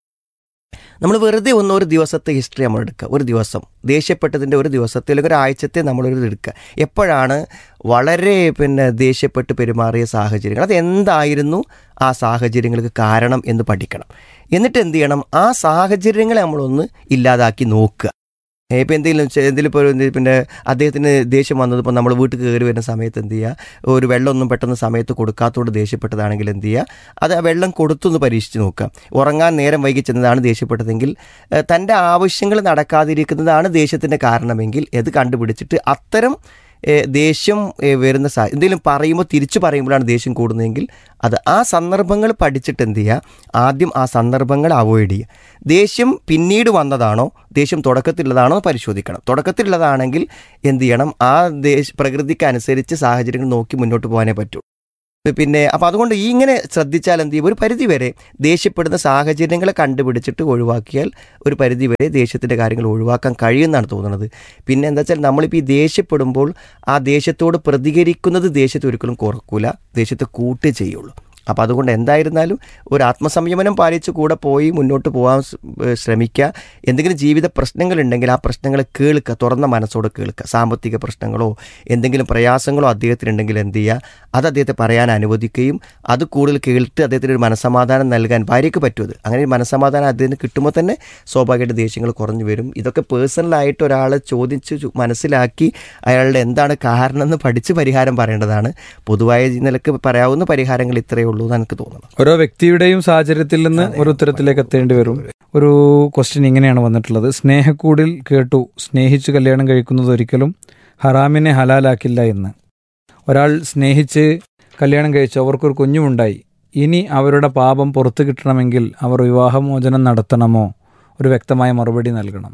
നമ്മൾ വെറുതെ ഒന്ന് ഒരു ദിവസത്തെ ഹിസ്റ്ററി നമ്മൾ എടുക്കുക. ഒരു ദിവസം ദേഷ്യപ്പെട്ടതിൻ്റെ ഒരു ദിവസത്തെ അല്ലെങ്കിൽ ഒരാഴ്ചത്തെ നമ്മളൊരു എടുക്കുക. എപ്പോഴാണ് വളരെ പിന്നെ ദേഷ്യപ്പെട്ട് പെരുമാറിയ സാഹചര്യങ്ങൾ, അത് എന്തായിരുന്നു ആ സാഹചര്യങ്ങൾക്ക് കാരണം എന്ന് പഠിക്കണം. എന്നിട്ട് എന്ത് ചെയ്യണം, ആ സാഹചര്യങ്ങളെ നമ്മളൊന്ന് ഇല്ലാതാക്കി നോക്കുക. ഇപ്പോൾ എന്തെങ്കിലും എന്തെങ്കിലും ഇപ്പോൾ പിന്നെ അദ്ദേഹത്തിന് ദേഷ്യം വന്നതിപ്പോൾ നമ്മൾ വീട്ടിൽ കയറി വരുന്ന സമയത്ത് എന്ത് ചെയ്യുക, ഒരു വെള്ളമൊന്നും പെട്ടെന്ന് സമയത്ത് കൊടുക്കാത്തതുകൊണ്ട് ദേഷ്യപ്പെട്ടതാണെങ്കിൽ എന്ത് ചെയ്യുക, അത് ആ വെള്ളം കൊടുത്തൊന്ന് പരീക്ഷിച്ച് നോക്കുക. ഉറങ്ങാൻ നേരം വൈകി ചെന്നതാണ് ദേഷ്യപ്പെട്ടതെങ്കിൽ, തൻ്റെ ആവശ്യങ്ങൾ നടക്കാതിരിക്കുന്നതാണ് ദേഷ്യത്തിൻ്റെ കാരണമെങ്കിൽ ഇത് കണ്ടുപിടിച്ചിട്ട് അത്തരം ദേഷ്യം വരുന്ന സാ എന്തെങ്കിലും പറയുമ്പോൾ തിരിച്ചു പറയുമ്പോഴാണ് ദേഷ്യം കൂടുന്നതെങ്കിൽ അത് ആ സന്ദർഭങ്ങൾ പഠിച്ചിട്ട് എന്ത് ചെയ്യുക, ആദ്യം ആ സന്ദർഭങ്ങൾ അവോയ്ഡ് ചെയ്യുക. ദേഷ്യം പിന്നീട് വന്നതാണോ, ദേഷ്യം തുടക്കത്തിലുള്ളതാണോ പരിശോധിക്കണം. തുടക്കത്തിലുള്ളതാണെങ്കിൽ എന്ത് ചെയ്യണം, ആ ദേശ പ്രകൃതിക്ക് അനുസരിച്ച് സാഹചര്യങ്ങൾ നോക്കി മുന്നോട്ട് പോകാനേ പറ്റൂ. പിന്നെ അപ്പോൾ അതുകൊണ്ട് ഈ ഇങ്ങനെ ശ്രദ്ധിച്ചാൽ എന്ത് ചെയ്യും, ഒരു പരിധിവരെ ദേഷ്യപ്പെടുന്ന സാഹചര്യങ്ങളെ കണ്ടുപിടിച്ചിട്ട് ഒഴിവാക്കിയാൽ ഒരു പരിധിവരെ ദേഷ്യത്തിൻ്റെ കാര്യങ്ങൾ ഒഴിവാക്കാൻ കഴിയുമെന്നാണ് തോന്നുന്നത്. പിന്നെ എന്താ വെച്ചാൽ നമ്മളിപ്പോൾ ഈ ദേഷ്യപ്പെടുമ്പോൾ ആ ദേഷ്യത്തോട് പ്രതികരിക്കുന്നത് ദേഷ്യത്തെ ഒരിക്കലും കുറക്കൂല, ദേഷ്യത്തെ കൂട്ടേ ചെയ്യുള്ളൂ. അപ്പോൾ അതുകൊണ്ട് എന്തായിരുന്നാലും ഒരു ആത്മസംയമനം പാലിച്ച് കൂടെ പോയി മുന്നോട്ട് പോകാൻ ശ്രമിക്കുക. എന്തെങ്കിലും ജീവിത പ്രശ്നങ്ങളുണ്ടെങ്കിൽ ആ പ്രശ്നങ്ങളെ കേൾക്കുക, തുറന്ന മനസ്സോടെ കേൾക്കുക. സാമ്പത്തിക പ്രശ്നങ്ങളോ എന്തെങ്കിലും പ്രയാസങ്ങളോ അദ്ദേഹത്തിനുണ്ടെങ്കിൽ എന്ത് ചെയ്യുക, അത് അദ്ദേഹത്തെ പറയാൻ അനുവദിക്കുകയും അത് കൂടുതൽ കേട്ട് അദ്ദേഹത്തിന് ഒരു മനസ്സമാധാനം നൽകാൻ ഭാര്യയ്ക്ക് പറ്റുമത്. അങ്ങനെ ഒരു മനസ്സമാധാനം അദ്ദേഹത്തിന് കിട്ടുമ്പോൾ തന്നെ സ്വാഭാവികമായിട്ട് ദേഷ്യങ്ങൾ കുറഞ്ഞു വരും. ഇതൊക്കെ പേഴ്സണലായിട്ട് ഒരാളെ ചോദിച്ച് മനസ്സിലാക്കി അയാളുടെ എന്താണ് കാരണം എന്ന് പഠിച്ച് പരിഹാരം പറയേണ്ടതാണ്. പൊതുവായ നിലക്ക് പറയാവുന്ന പരിഹാരങ്ങൾ ഇത്രയേ ഉള്ളൂ എന്ന് എനിക്ക് തോന്നുന്നു. ഓരോ വ്യക്തിയുടെയും സാഹചര്യത്തിൽ നിന്ന് ഒരു ഉത്തരത്തിലേക്ക് എത്തേണ്ടി വരും. ഒരു ക്വസ്റ്റ്യൻ ഇങ്ങനെയാണ് വന്നിട്ടുള്ളത്: സ്നേഹക്കൂടിൽ കേട്ടു സ്നേഹിച്ച് കല്യാണം കഴിക്കുന്നത് ഒരിക്കലും ഹറാമിനെ ഹലാലാക്കില്ല എന്ന്. ഒരാൾ സ്നേഹിച്ച് കല്യാണം കഴിച്ചു, അവർക്കൊരു കുഞ്ഞുമുണ്ടായി. ഇനി അവരുടെ പാപം പുറത്തു കിട്ടണമെങ്കിൽ അവർ വിവാഹമോചനം നടത്തണമോ? ഒരു വ്യക്തമായ മറുപടി നൽകണം.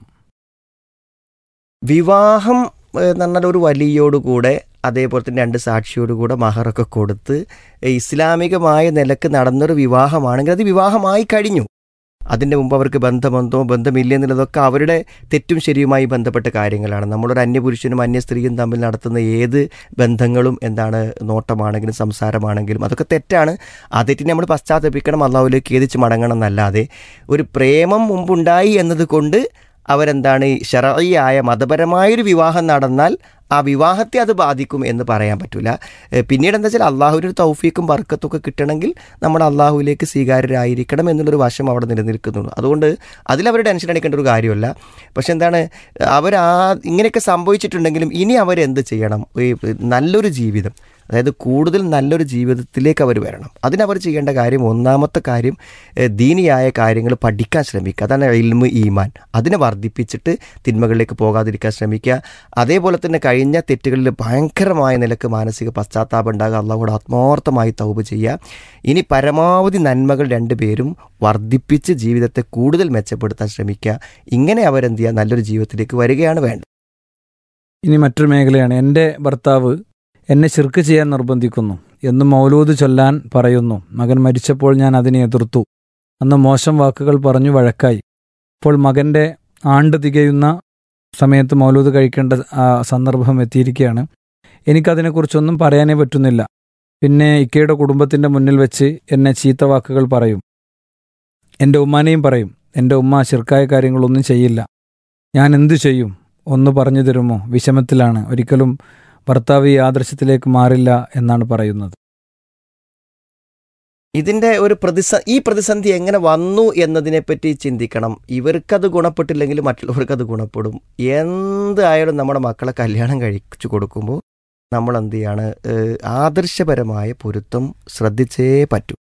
വിവാഹം എന്ന് പറഞ്ഞാൽ ഒരു വലിയോടുകൂടെ അതേപോലെ തന്നെ രണ്ട് സാക്ഷിയോടുകൂടെ മഹറൊക്കെ കൊടുത്ത് ഇസ്ലാമികമായ നിലക്ക് നടന്നൊരു വിവാഹമാണെങ്കിൽ അത് വിവാഹമായി കഴിഞ്ഞു. അതിൻ്റെ മുമ്പ് അവർക്ക് ബന്ധമെന്തോ ബന്ധമില്ല എന്നുള്ളതൊക്കെ അവരുടെ തെറ്റും ശരിയുമായി ബന്ധപ്പെട്ട കാര്യങ്ങളാണ്. നമ്മളൊരു അന്യപുരുഷനും അന്യ സ്ത്രീയും തമ്മിൽ നടത്തുന്ന ഏത് ബന്ധങ്ങളും എന്താണ്, നോട്ടമാണെങ്കിലും സംസാരമാണെങ്കിലും അതൊക്കെ തെറ്റാണ്. ആ തെറ്റിനെ നമ്മൾ പശ്ചാത്തപിക്കണം, അള്ളാഹുവിലേക്ക് ഖേദിച്ച് മടങ്ങണം എന്നല്ലാതെ ഒരു പ്രേമം മുമ്പുണ്ടായി എന്നതുകൊണ്ട് അവരെന്താണ് ശർഈയായ മതപരമായൊരു വിവാഹം നടന്നാൽ ആ വിവാഹത്തെ അത് ബാധിക്കും എന്ന് പറയാൻ പറ്റില്ല. പിന്നീട് എന്താ വെച്ചാൽ അള്ളാഹുവിൻ്റെ ഒരു തൗഫീക്കും ബർക്കത്തൊക്കെ കിട്ടണമെങ്കിൽ നമ്മൾ അള്ളാഹുവിലേക്ക് സ്വീകാര്യരായിരിക്കണം എന്നുള്ളൊരു വശം അവിടെ നിലനിൽക്കുന്നുള്ളൂ. അതുകൊണ്ട് അതിലവർ ടെൻഷൻ അടിക്കേണ്ട ഒരു കാര്യമല്ല. പക്ഷെ എന്താണ്, അവർ ആ ഇങ്ങനെയൊക്കെ സംഭവിച്ചിട്ടുണ്ടെങ്കിലും ഇനി അവരെന്ത് ചെയ്യണം? ഈ നല്ലൊരു ജീവിതം, അതായത് കൂടുതൽ നല്ലൊരു ജീവിതത്തിലേക്ക് അവർ വരണം. അതിനവർ ചെയ്യേണ്ട കാര്യം, ഒന്നാമത്തെ കാര്യം ദീനിയായ കാര്യങ്ങൾ പഠിക്കാൻ ശ്രമിക്കുക. അതാണ് ഇൽമ് ഈമാൻ. അതിനെ വർദ്ധിപ്പിച്ചിട്ട് തിന്മകളിലേക്ക് പോകാതിരിക്കാൻ ശ്രമിക്കുക. അതേപോലെ തന്നെ കഴിഞ്ഞ തെറ്റുകളിൽ ഭയങ്കരമായ നിലക്ക് മാനസിക പശ്ചാത്താപം ഉണ്ടാകുക, അള്ളാഹുവോട് ആത്മാർത്ഥമായി തൗബ ചെയ്യുക. ഇനി പരമാവധി നന്മകൾ രണ്ടുപേരും വർദ്ധിപ്പിച്ച് ജീവിതത്തെ കൂടുതൽ മെച്ചപ്പെടുത്താൻ ശ്രമിക്കുക. ഇങ്ങനെ അവരെന്ത് ചെയ്യുക, നല്ലൊരു ജീവിതത്തിലേക്ക് വരികയാണ് വേണ്ടത്. ഇനി മറ്റൊരു മേഖലയാണ്, എൻ്റെ ഭർത്താവ് എന്നെ ശിർക്ക് ചെയ്യാൻ നിർബന്ധിക്കുന്നു, എന്നും മൗലൂദ് ചൊല്ലാൻ പറയുന്നു. മകൻ മരിച്ചപ്പോൾ ഞാൻ അതിനെ എതിർത്തു. അന്ന് മോശം വാക്കുകൾ പറഞ്ഞു വഴക്കായി. ഇപ്പോൾ മകൻ്റെ ആണ്ട് തികയുന്ന സമയത്ത് മൗലൂദ് കഴിക്കേണ്ട സന്ദർഭം എത്തിയിരിക്കുകയാണ്. എനിക്കതിനെക്കുറിച്ചൊന്നും പറയാനേ പറ്റുന്നില്ല. പിന്നെ ഇക്കയുടെ കുടുംബത്തിൻ്റെ മുന്നിൽ വെച്ച് എന്നെ ചീത്ത വാക്കുകൾ പറയും. എൻ്റെ ഉമ്മാനെയും പറയും. എൻ്റെ ഉമ്മ ശിർക്കായ കാര്യങ്ങളൊന്നും ചെയ്യില്ല. ഞാൻ എന്തു ചെയ്യും? ഒന്ന് പറഞ്ഞു തരുമോ? വിഷമത്തിലാണ്. ഒരിക്കലും ഭർത്താവ് ഈ ആദർശത്തിലേക്ക് മാറില്ല എന്നാണ് പറയുന്നത്. ഇതിൻ്റെ ഒരു പ്രതിസ ഈ പ്രതിസന്ധി എങ്ങനെ വന്നു എന്നതിനെപ്പറ്റി ചിന്തിക്കണം. ഇവർക്കത് ഗുണപ്പെട്ടില്ലെങ്കിൽ മറ്റുള്ളവർക്കത് ഗുണപ്പെടും. എന്തായാലും നമ്മുടെ മക്കളെ കല്യാണം കഴിച്ചു കൊടുക്കുമ്പോൾ നമ്മൾ എന്ത് ചെയ്യാണ്, ആദർശപരമായ പൊരുത്തം ശ്രദ്ധിച്ചേ പറ്റൂ.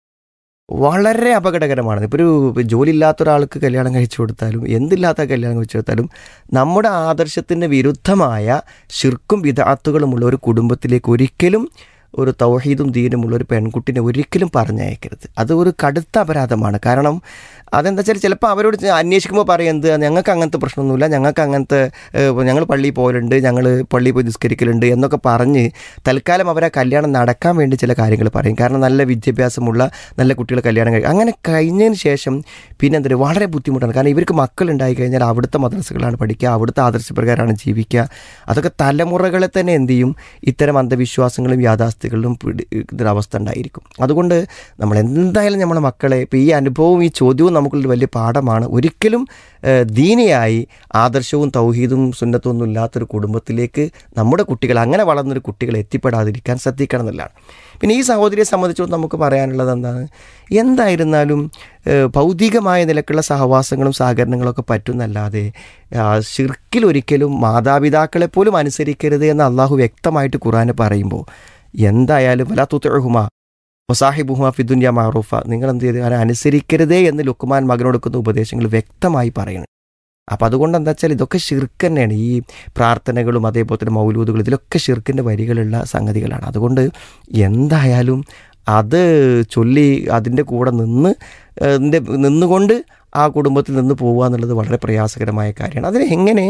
വളരെ അപകടകരമാണ്. ഇപ്പോൾ ഒരു ജോലി ഇല്ലാത്ത ഒരാൾക്ക് കല്യാണം കഴിച്ചു കൊടുത്താലും എന്തില്ലാത്ത കല്യാണം കഴിച്ചു കൊടുത്താലും നമ്മുടെ ആദർശത്തിന് വിരുദ്ധമായ ശിർക്കും വിദഅത്തുകളുമുള്ള ഒരു കുടുംബത്തിലേക്ക് ഒരിക്കലും ഒരു തൗഹീദും ദീനുമുള്ള ഒരു പെൺകുട്ടിനെ ഒരിക്കലും പറഞ്ഞയക്കരുത്. അത് ഒരു കടുത്ത അപരാധമാണ്. കാരണം അതെന്താ വെച്ചാൽ ചിലപ്പോൾ അവരോട് അന്വേഷിക്കുമ്പോൾ പറയും, എന്ത് ഞങ്ങൾക്ക് അങ്ങനത്തെ പ്രശ്നമൊന്നുമില്ല, ഞങ്ങൾക്ക് അങ്ങനത്തെ ഞങ്ങൾ പള്ളിയിൽ പോകലുണ്ട്, ഞങ്ങൾ പള്ളിയിൽ പോയി നിസ്കരിക്കലുണ്ട് എന്നൊക്കെ പറഞ്ഞ് തൽക്കാലം അവരെ കല്യാണം നടക്കാൻ വേണ്ടി ചില കാര്യങ്ങൾ പറയും. കാരണം നല്ല വിദ്യാഭ്യാസമുള്ള നല്ല കുട്ടികൾ കല്യാണം കഴിക്കും. അങ്ങനെ കഴിഞ്ഞതിന് ശേഷം പിന്നെ എന്താ പറയുക, വളരെ ബുദ്ധിമുട്ടാണ്. കാരണം ഇവർക്ക് മക്കളുണ്ടായി കഴിഞ്ഞാൽ അവിടുത്തെ മദ്രസകളാണ് പഠിക്കുക, അവിടുത്തെ ആദർശപ്രകാരമാണ് ജീവിക്കുക. അതൊക്കെ തലമുറകളെ തന്നെ എന്ത് ചെയ്യും, ഇത്തരം അന്ധവിശ്വാസങ്ങളും യാഥാസ്ഥികളിലും ഇതൊരവസ്ഥ ഉണ്ടായിരിക്കും. അതുകൊണ്ട് നമ്മൾ എന്തായാലും നമ്മുടെ മക്കളെ, ഇപ്പോൾ ഈ അനുഭവവും ഈ ചോദ്യവും നമുക്കുള്ളൊരു വലിയ പാഠമാണ്. ഒരിക്കലും ദീനിയായി ആദർശവും തൗഹീദും സുന്നത്തും ഒന്നും ഇല്ലാത്തൊരു കുടുംബത്തിലേക്ക് നമ്മുടെ കുട്ടികൾ, അങ്ങനെ വളർന്നൊരു കുട്ടികൾ എത്തിപ്പെടാതിരിക്കാൻ ശ്രദ്ധിക്കണം എന്നുള്ളതാണ്. പിന്നെ ഈ സഹോദരിയെ സംബന്ധിച്ചുകൊണ്ട് നമുക്ക് പറയാനുള്ളത് എന്താണ്, എന്തായിരുന്നാലും ഭൗതികമായ നിലക്കുള്ള സഹവാസങ്ങളും സഹകരണങ്ങളൊക്കെ പറ്റുന്നല്ലാതെ ശിർക്കിലൊരിക്കലും മാതാപിതാക്കളെപ്പോലും അനുസരിക്കരുത് എന്ന് അള്ളാഹു വ്യക്തമായിട്ട് ഖുർആനിൽ പറയുമ്പോൾ എന്തായാലും വലാ തുതിഉഹുമാ വസാഹിബുഹുമാ ഫിദ്ദുനിയ മഅറൂഫ, നിങ്ങൾ എന്ത് ചെയ്ത് അതിനെ അനുസരിക്കരുതേ എന്ന് ലുക്മാൻ മകനോട് കൊടുക്കുന്ന ഉപദേശങ്ങൾ വ്യക്തമായി പറയുന്നു. അപ്പം അതുകൊണ്ട് എന്താ വെച്ചാൽ ഇതൊക്കെ ശിർക്ക് തന്നെയാണ്. ഈ പ്രാർത്ഥനകളും അതേപോലെ തന്നെ മൗലൂദുകൾ, ഇതിലൊക്കെ ശിർക്കിൻ്റെ വരികളുള്ള സംഗതികളാണ്. അതുകൊണ്ട് എന്തായാലും അത് ചൊല്ലി അതിൻ്റെ കൂടെ നിന്ന് അതിൻ്റെ നിന്നുകൊണ്ട് ആ കുടുംബത്തിൽ നിന്ന് പോകുക എന്നുള്ളത് വളരെ പ്രയാസകരമായ കാര്യമാണ്. അതിന് എങ്ങനെ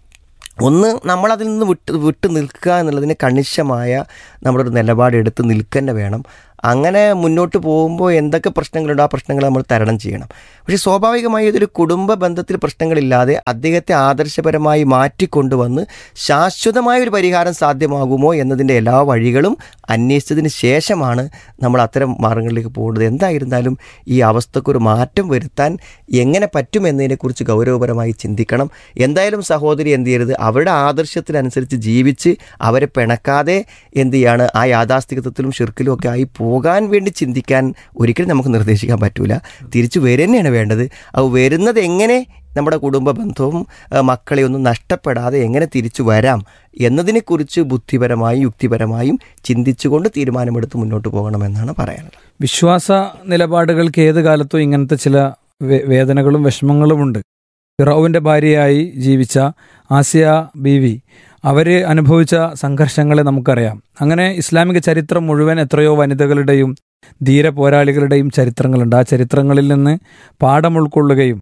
ഒന്ന് നമ്മളതിൽ നിന്ന് വിട്ട് വിട്ട് നിൽക്കുക എന്നുള്ളതിന് കണിശമായ നമ്മുടെ ഒരു നിലപാട് എടുത്ത് നിൽക്കുക വേണം. അങ്ങനെ മുന്നോട്ട് പോകുമ്പോൾ എന്തൊക്കെ പ്രശ്നങ്ങളുണ്ടോ ആ പ്രശ്നങ്ങൾ നമ്മൾ തരണം ചെയ്യണം. പക്ഷേ സ്വാഭാവികമായി ഇതൊരു കുടുംബ ബന്ധത്തിൽ പ്രശ്നങ്ങളില്ലാതെ അദ്ദേഹത്തെ ആദർശപരമായി മാറ്റിക്കൊണ്ടുവന്ന് ശാശ്വതമായ ഒരു പരിഹാരം സാധ്യമാകുമോ എന്നതിൻ്റെ എല്ലാ വഴികളും അന്വേഷിച്ചതിന് ശേഷമാണ് നമ്മൾ അത്തരം മാർഗങ്ങളിലേക്ക് പോകുന്നത്. എന്തായിരുന്നാലും ഈ അവസ്ഥക്കൊരു മാറ്റം വരുത്താൻ എങ്ങനെ പറ്റുമെന്നതിനെക്കുറിച്ച് ഗൗരവപരമായി ചിന്തിക്കണം. എന്തായാലും സഹോദരി എന്ത് ചെയ്യരുത്, അവരുടെ ആദർശത്തിനനുസരിച്ച് ജീവിച്ച് അവരെ പിണക്കാതെ എന്ത് ചെയ്യാണ്, ആ യാഥാസ്ഥികത്വത്തിലും ഷിർക്കിലും ഒക്കെ ആയി പോകാൻ വേണ്ടി ചിന്തിക്കാൻ ഒരിക്കലും നമുക്ക് നിർദ്ദേശിക്കാൻ പറ്റൂല. തിരിച്ചു വരെ തന്നെയാണ് വേണ്ടത്. അത് വരുന്നത് എങ്ങനെ നമ്മുടെ കുടുംബ ബന്ധവും മക്കളെ ഒന്നും നഷ്ടപ്പെടാതെ എങ്ങനെ തിരിച്ചു വരാം എന്നതിനെക്കുറിച്ച് ബുദ്ധിപരമായും യുക്തിപരമായും ചിന്തിച്ചുകൊണ്ട് തീരുമാനമെടുത്ത് മുന്നോട്ട് പോകണമെന്നാണ് പറയാനുള്ളത്. വിശ്വാസ നിലപാടുകൾക്ക് ഏത് കാലത്തും ഇങ്ങനത്തെ ചില വേദനകളും വിഷമങ്ങളുമുണ്ട്. ഫിറഔന്റെ ഭാര്യയായി ജീവിച്ച ആസിയ ബീവി, അവർ അനുഭവിച്ച സംഘർഷങ്ങളെ നമുക്കറിയാം. അങ്ങനെ ഇസ്ലാമിക ചരിത്രം മുഴുവൻ എത്രയോ വനിതകളുടെയും ധീര പോരാളികളുടെയും ചരിത്രങ്ങളുണ്ട്. ആ ചരിത്രങ്ങളിൽ നിന്ന് പാഠം ഉൾക്കൊള്ളുകയും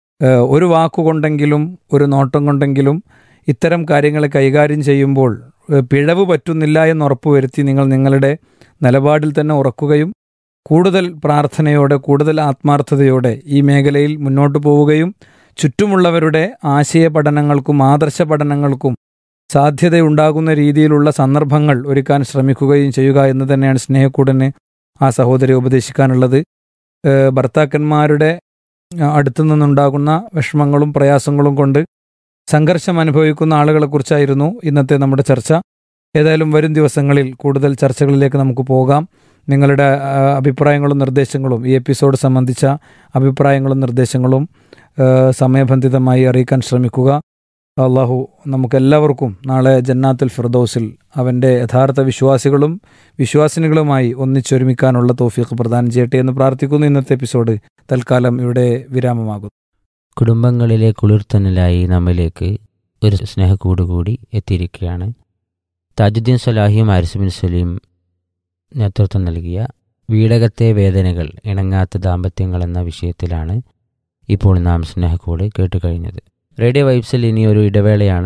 ഒരു വാക്കുകൊണ്ടെങ്കിലും ഒരു നോട്ടം കൊണ്ടെങ്കിലും ഇത്തരം കാര്യങ്ങളെ കൈകാര്യം ചെയ്യുമ്പോൾ പിഴവ് പറ്റുന്നില്ല എന്ന് ഉറപ്പുവരുത്തി നിങ്ങൾ നിങ്ങളുടെ നിലപാടിൽ തന്നെ ഉറക്കുകയും കൂടുതൽ പ്രാർത്ഥനയോടെ കൂടുതൽ ആത്മാർത്ഥതയോടെ ഈ മേഖലയിൽ മുന്നോട്ട് പോവുകയും ചുറ്റുമുള്ളവരുടെ ആശയ പഠനങ്ങൾക്കും ആദർശ പഠനങ്ങൾക്കും സാധ്യതയുണ്ടാകുന്ന രീതിയിലുള്ള സന്ദർഭങ്ങൾ ഒരുക്കാൻ ശ്രമിക്കുകയും ചെയ്യുക എന്ന് തന്നെയാണ് സ്നേഹക്കൂടന് ആ സഹോദരി ഉപദേശിക്കാനുള്ളത്. ഭർത്താക്കന്മാരുടെ അടുത്തു നിന്നുണ്ടാകുന്ന വിഷമങ്ങളും പ്രയാസങ്ങളും കൊണ്ട് സംഘർഷം അനുഭവിക്കുന്ന ആളുകളെക്കുറിച്ചായിരുന്നു ഇന്നത്തെ നമ്മുടെ ചർച്ച. ഏതായാലും വരും ദിവസങ്ങളിൽ കൂടുതൽ ചർച്ചകളിലേക്ക് നമുക്ക് പോകാം. നിങ്ങളുടെ അഭിപ്രായങ്ങളും നിർദ്ദേശങ്ങളും ഈ എപ്പിസോഡ് സംബന്ധിച്ച അഭിപ്രായങ്ങളും നിർദ്ദേശങ്ങളും സമയബന്ധിതമായി അറിയിക്കാൻ ശ്രമിക്കുക. അള്ളാഹു നമുക്കെല്ലാവർക്കും നാളെ ജന്നാത്തുൽ ഫിർദൗസിൽ അവൻ്റെ യഥാർത്ഥ വിശ്വാസികളും വിശ്വാസിനികളുമായി ഒന്നിച്ചൊരുമിക്കാനുള്ള തൗഫീഖ് പ്രദാനം ചെയ്യട്ടെ എന്ന് പ്രാർത്ഥിക്കുന്നു. ഇന്നത്തെ എപ്പിസോഡ് തൽക്കാലം ഇവിടെ വിരാമമാകുന്നു. കുടുംബങ്ങളിലെ കുളിർത്തന്നലായി നമ്മിലേക്ക് ഒരു സ്നേഹക്കൂട് കൂടി എത്തിയിരിക്കുകയാണ്. താജുദ്ദീൻ സലാഹിയും ഹാരിസ് ബിൻ സലീം നേതൃത്വം നൽകിയ വീടകത്തെ വേദനകൾ ഇണങ്ങാത്ത ദാമ്പത്യങ്ങൾ എന്ന വിഷയത്തിലാണ് ഇപ്പോൾ നാം സ്നേഹക്കൂട് കേട്ടുകഴിഞ്ഞത്. റേഡിയോ വൈബ്സിൽ ഇനി ഒരു ഇടവേളയാണ്.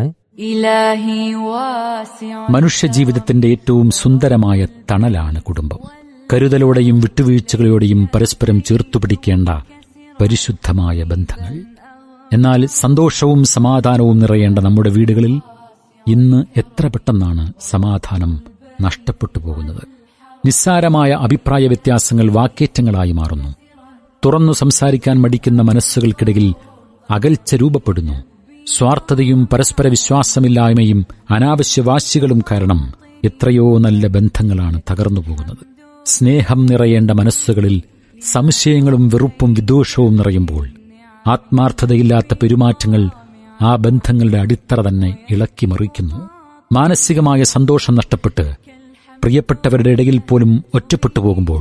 മനുഷ്യജീവിതത്തിന്റെ ഏറ്റവും സുന്ദരമായ തണലാണ് കുടുംബം. കരുതലോടെയും വിട്ടുവീഴ്ചകളോടെയും പരസ്പരം ചേർത്തുപിടിക്കേണ്ട പരിശുദ്ധമായ ബന്ധങ്ങൾ. എന്നാൽ സന്തോഷവും സമാധാനവും നിറയേണ്ട നമ്മുടെ വീടുകളിൽ ഇന്ന് എത്ര പെട്ടെന്നാണ് സമാധാനം നഷ്ടപ്പെട്ടു പോകുന്നത്. നിസ്സാരമായ അഭിപ്രായ വ്യത്യാസങ്ങൾ വാക്കേറ്റങ്ങളായി മാറുന്നു. തുറന്നു സംസാരിക്കാൻ മടിക്കുന്ന മനസ്സുകൾക്കിടയിൽ അകൽച്ച രൂപപ്പെടുന്നു. സ്വാർത്ഥതയും പരസ്പര വിശ്വാസമില്ലായ്മയും അനാവശ്യ വാശികളും കാരണം എത്രയോ നല്ല ബന്ധങ്ങളാണ് തകർന്നു പോകുന്നത്. സ്നേഹം നിറയേണ്ട മനസ്സുകളിൽ സംശയങ്ങളും വെറുപ്പും വിദ്വേഷവും നിറയുമ്പോൾ ആത്മാർത്ഥതയില്ലാത്ത പെരുമാറ്റങ്ങൾ ആ ബന്ധങ്ങളുടെ അടിത്തറ തന്നെ ഇളക്കി മറിക്കുന്നു. മാനസികമായ സന്തോഷം നഷ്ടപ്പെട്ട് പ്രിയപ്പെട്ടവരുടെ ഇടയിൽ പോലും ഒറ്റപ്പെട്ടു പോകുമ്പോൾ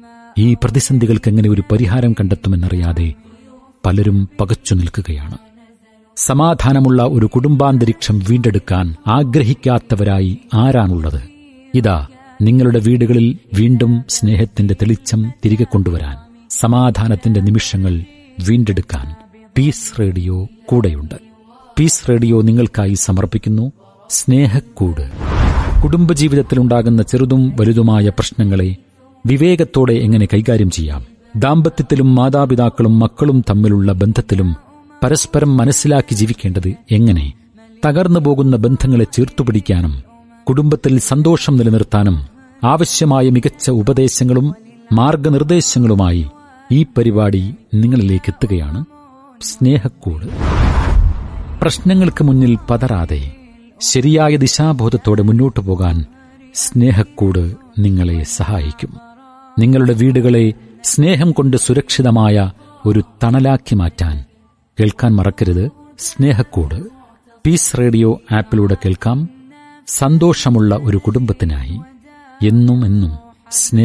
ഈ പ്രതിസന്ധികൾക്ക് എങ്ങനെ ഒരു പരിഹാരം കണ്ടെത്തുമെന്നറിയാതെ പലരും പകച്ചു നിൽക്കുകയാണ്. സമാധാനമുള്ള ഒരു കുടുംബാന്തരീക്ഷം വീണ്ടെടുക്കാൻ ആഗ്രഹിക്കാത്തവരായി ആരാണുള്ളത്? ഇതാ നിങ്ങളുടെ വീടുകളിൽ വീണ്ടും സ്നേഹത്തിന്റെ തെളിച്ചം തിരികെ കൊണ്ടുവരാൻ, സമാധാനത്തിന്റെ നിമിഷങ്ങൾ വീണ്ടെടുക്കാൻ പീസ് റേഡിയോ കൂടെയുണ്ട്. പീസ് റേഡിയോ നിങ്ങൾക്കായി സമർപ്പിക്കുന്നു സ്നേഹക്കൂട്. കുടുംബജീവിതത്തിലുണ്ടാകുന്ന ചെറുതും വലുതുമായ പ്രശ്നങ്ങളെ വിവേകത്തോടെ എങ്ങനെ കൈകാര്യം ചെയ്യാം? ദാമ്പത്യത്തിലും മാതാപിതാക്കളും മക്കളും തമ്മിലുള്ള ബന്ധത്തിലും പരസ്പരം മനസ്സിലാക്കി ജീവിക്കേണ്ടത് എങ്ങനെ? തകർന്നു പോകുന്ന ബന്ധങ്ങളെ ചേർത്തുപിടിക്കാനും കുടുംബത്തിൽ സന്തോഷം നിലനിർത്താനും ആവശ്യമായ മികച്ച ഉപദേശങ്ങളും മാർഗനിർദ്ദേശങ്ങളുമായി ഈ പരിപാടി നിങ്ങളിലേക്ക് എത്തുകയാണ്. സ്നേഹക്കൂട്. പ്രശ്നങ്ങൾക്ക് മുന്നിൽ പതറാതെ ശരിയായ ദിശാബോധത്തോടെ മുന്നോട്ടു പോകാൻ സ്നേഹക്കൂട് നിങ്ങളെ സഹായിക്കും. നിങ്ങളുടെ വീടുകളെ സ്നേഹം കൊണ്ട് സുരക്ഷിതമായ ഒരു തണലാക്കി മാറ്റാൻ കേൾക്കാൻ മറക്കരുത് സ്നേഹക്കൂട്. പീസ് റേഡിയോ ആപ്പിലൂടെ കേൾക്കാം. സന്തോഷമുള്ള ഒരു കുടുംബത്തിനായി എന്നും എന്നും സ്നേഹ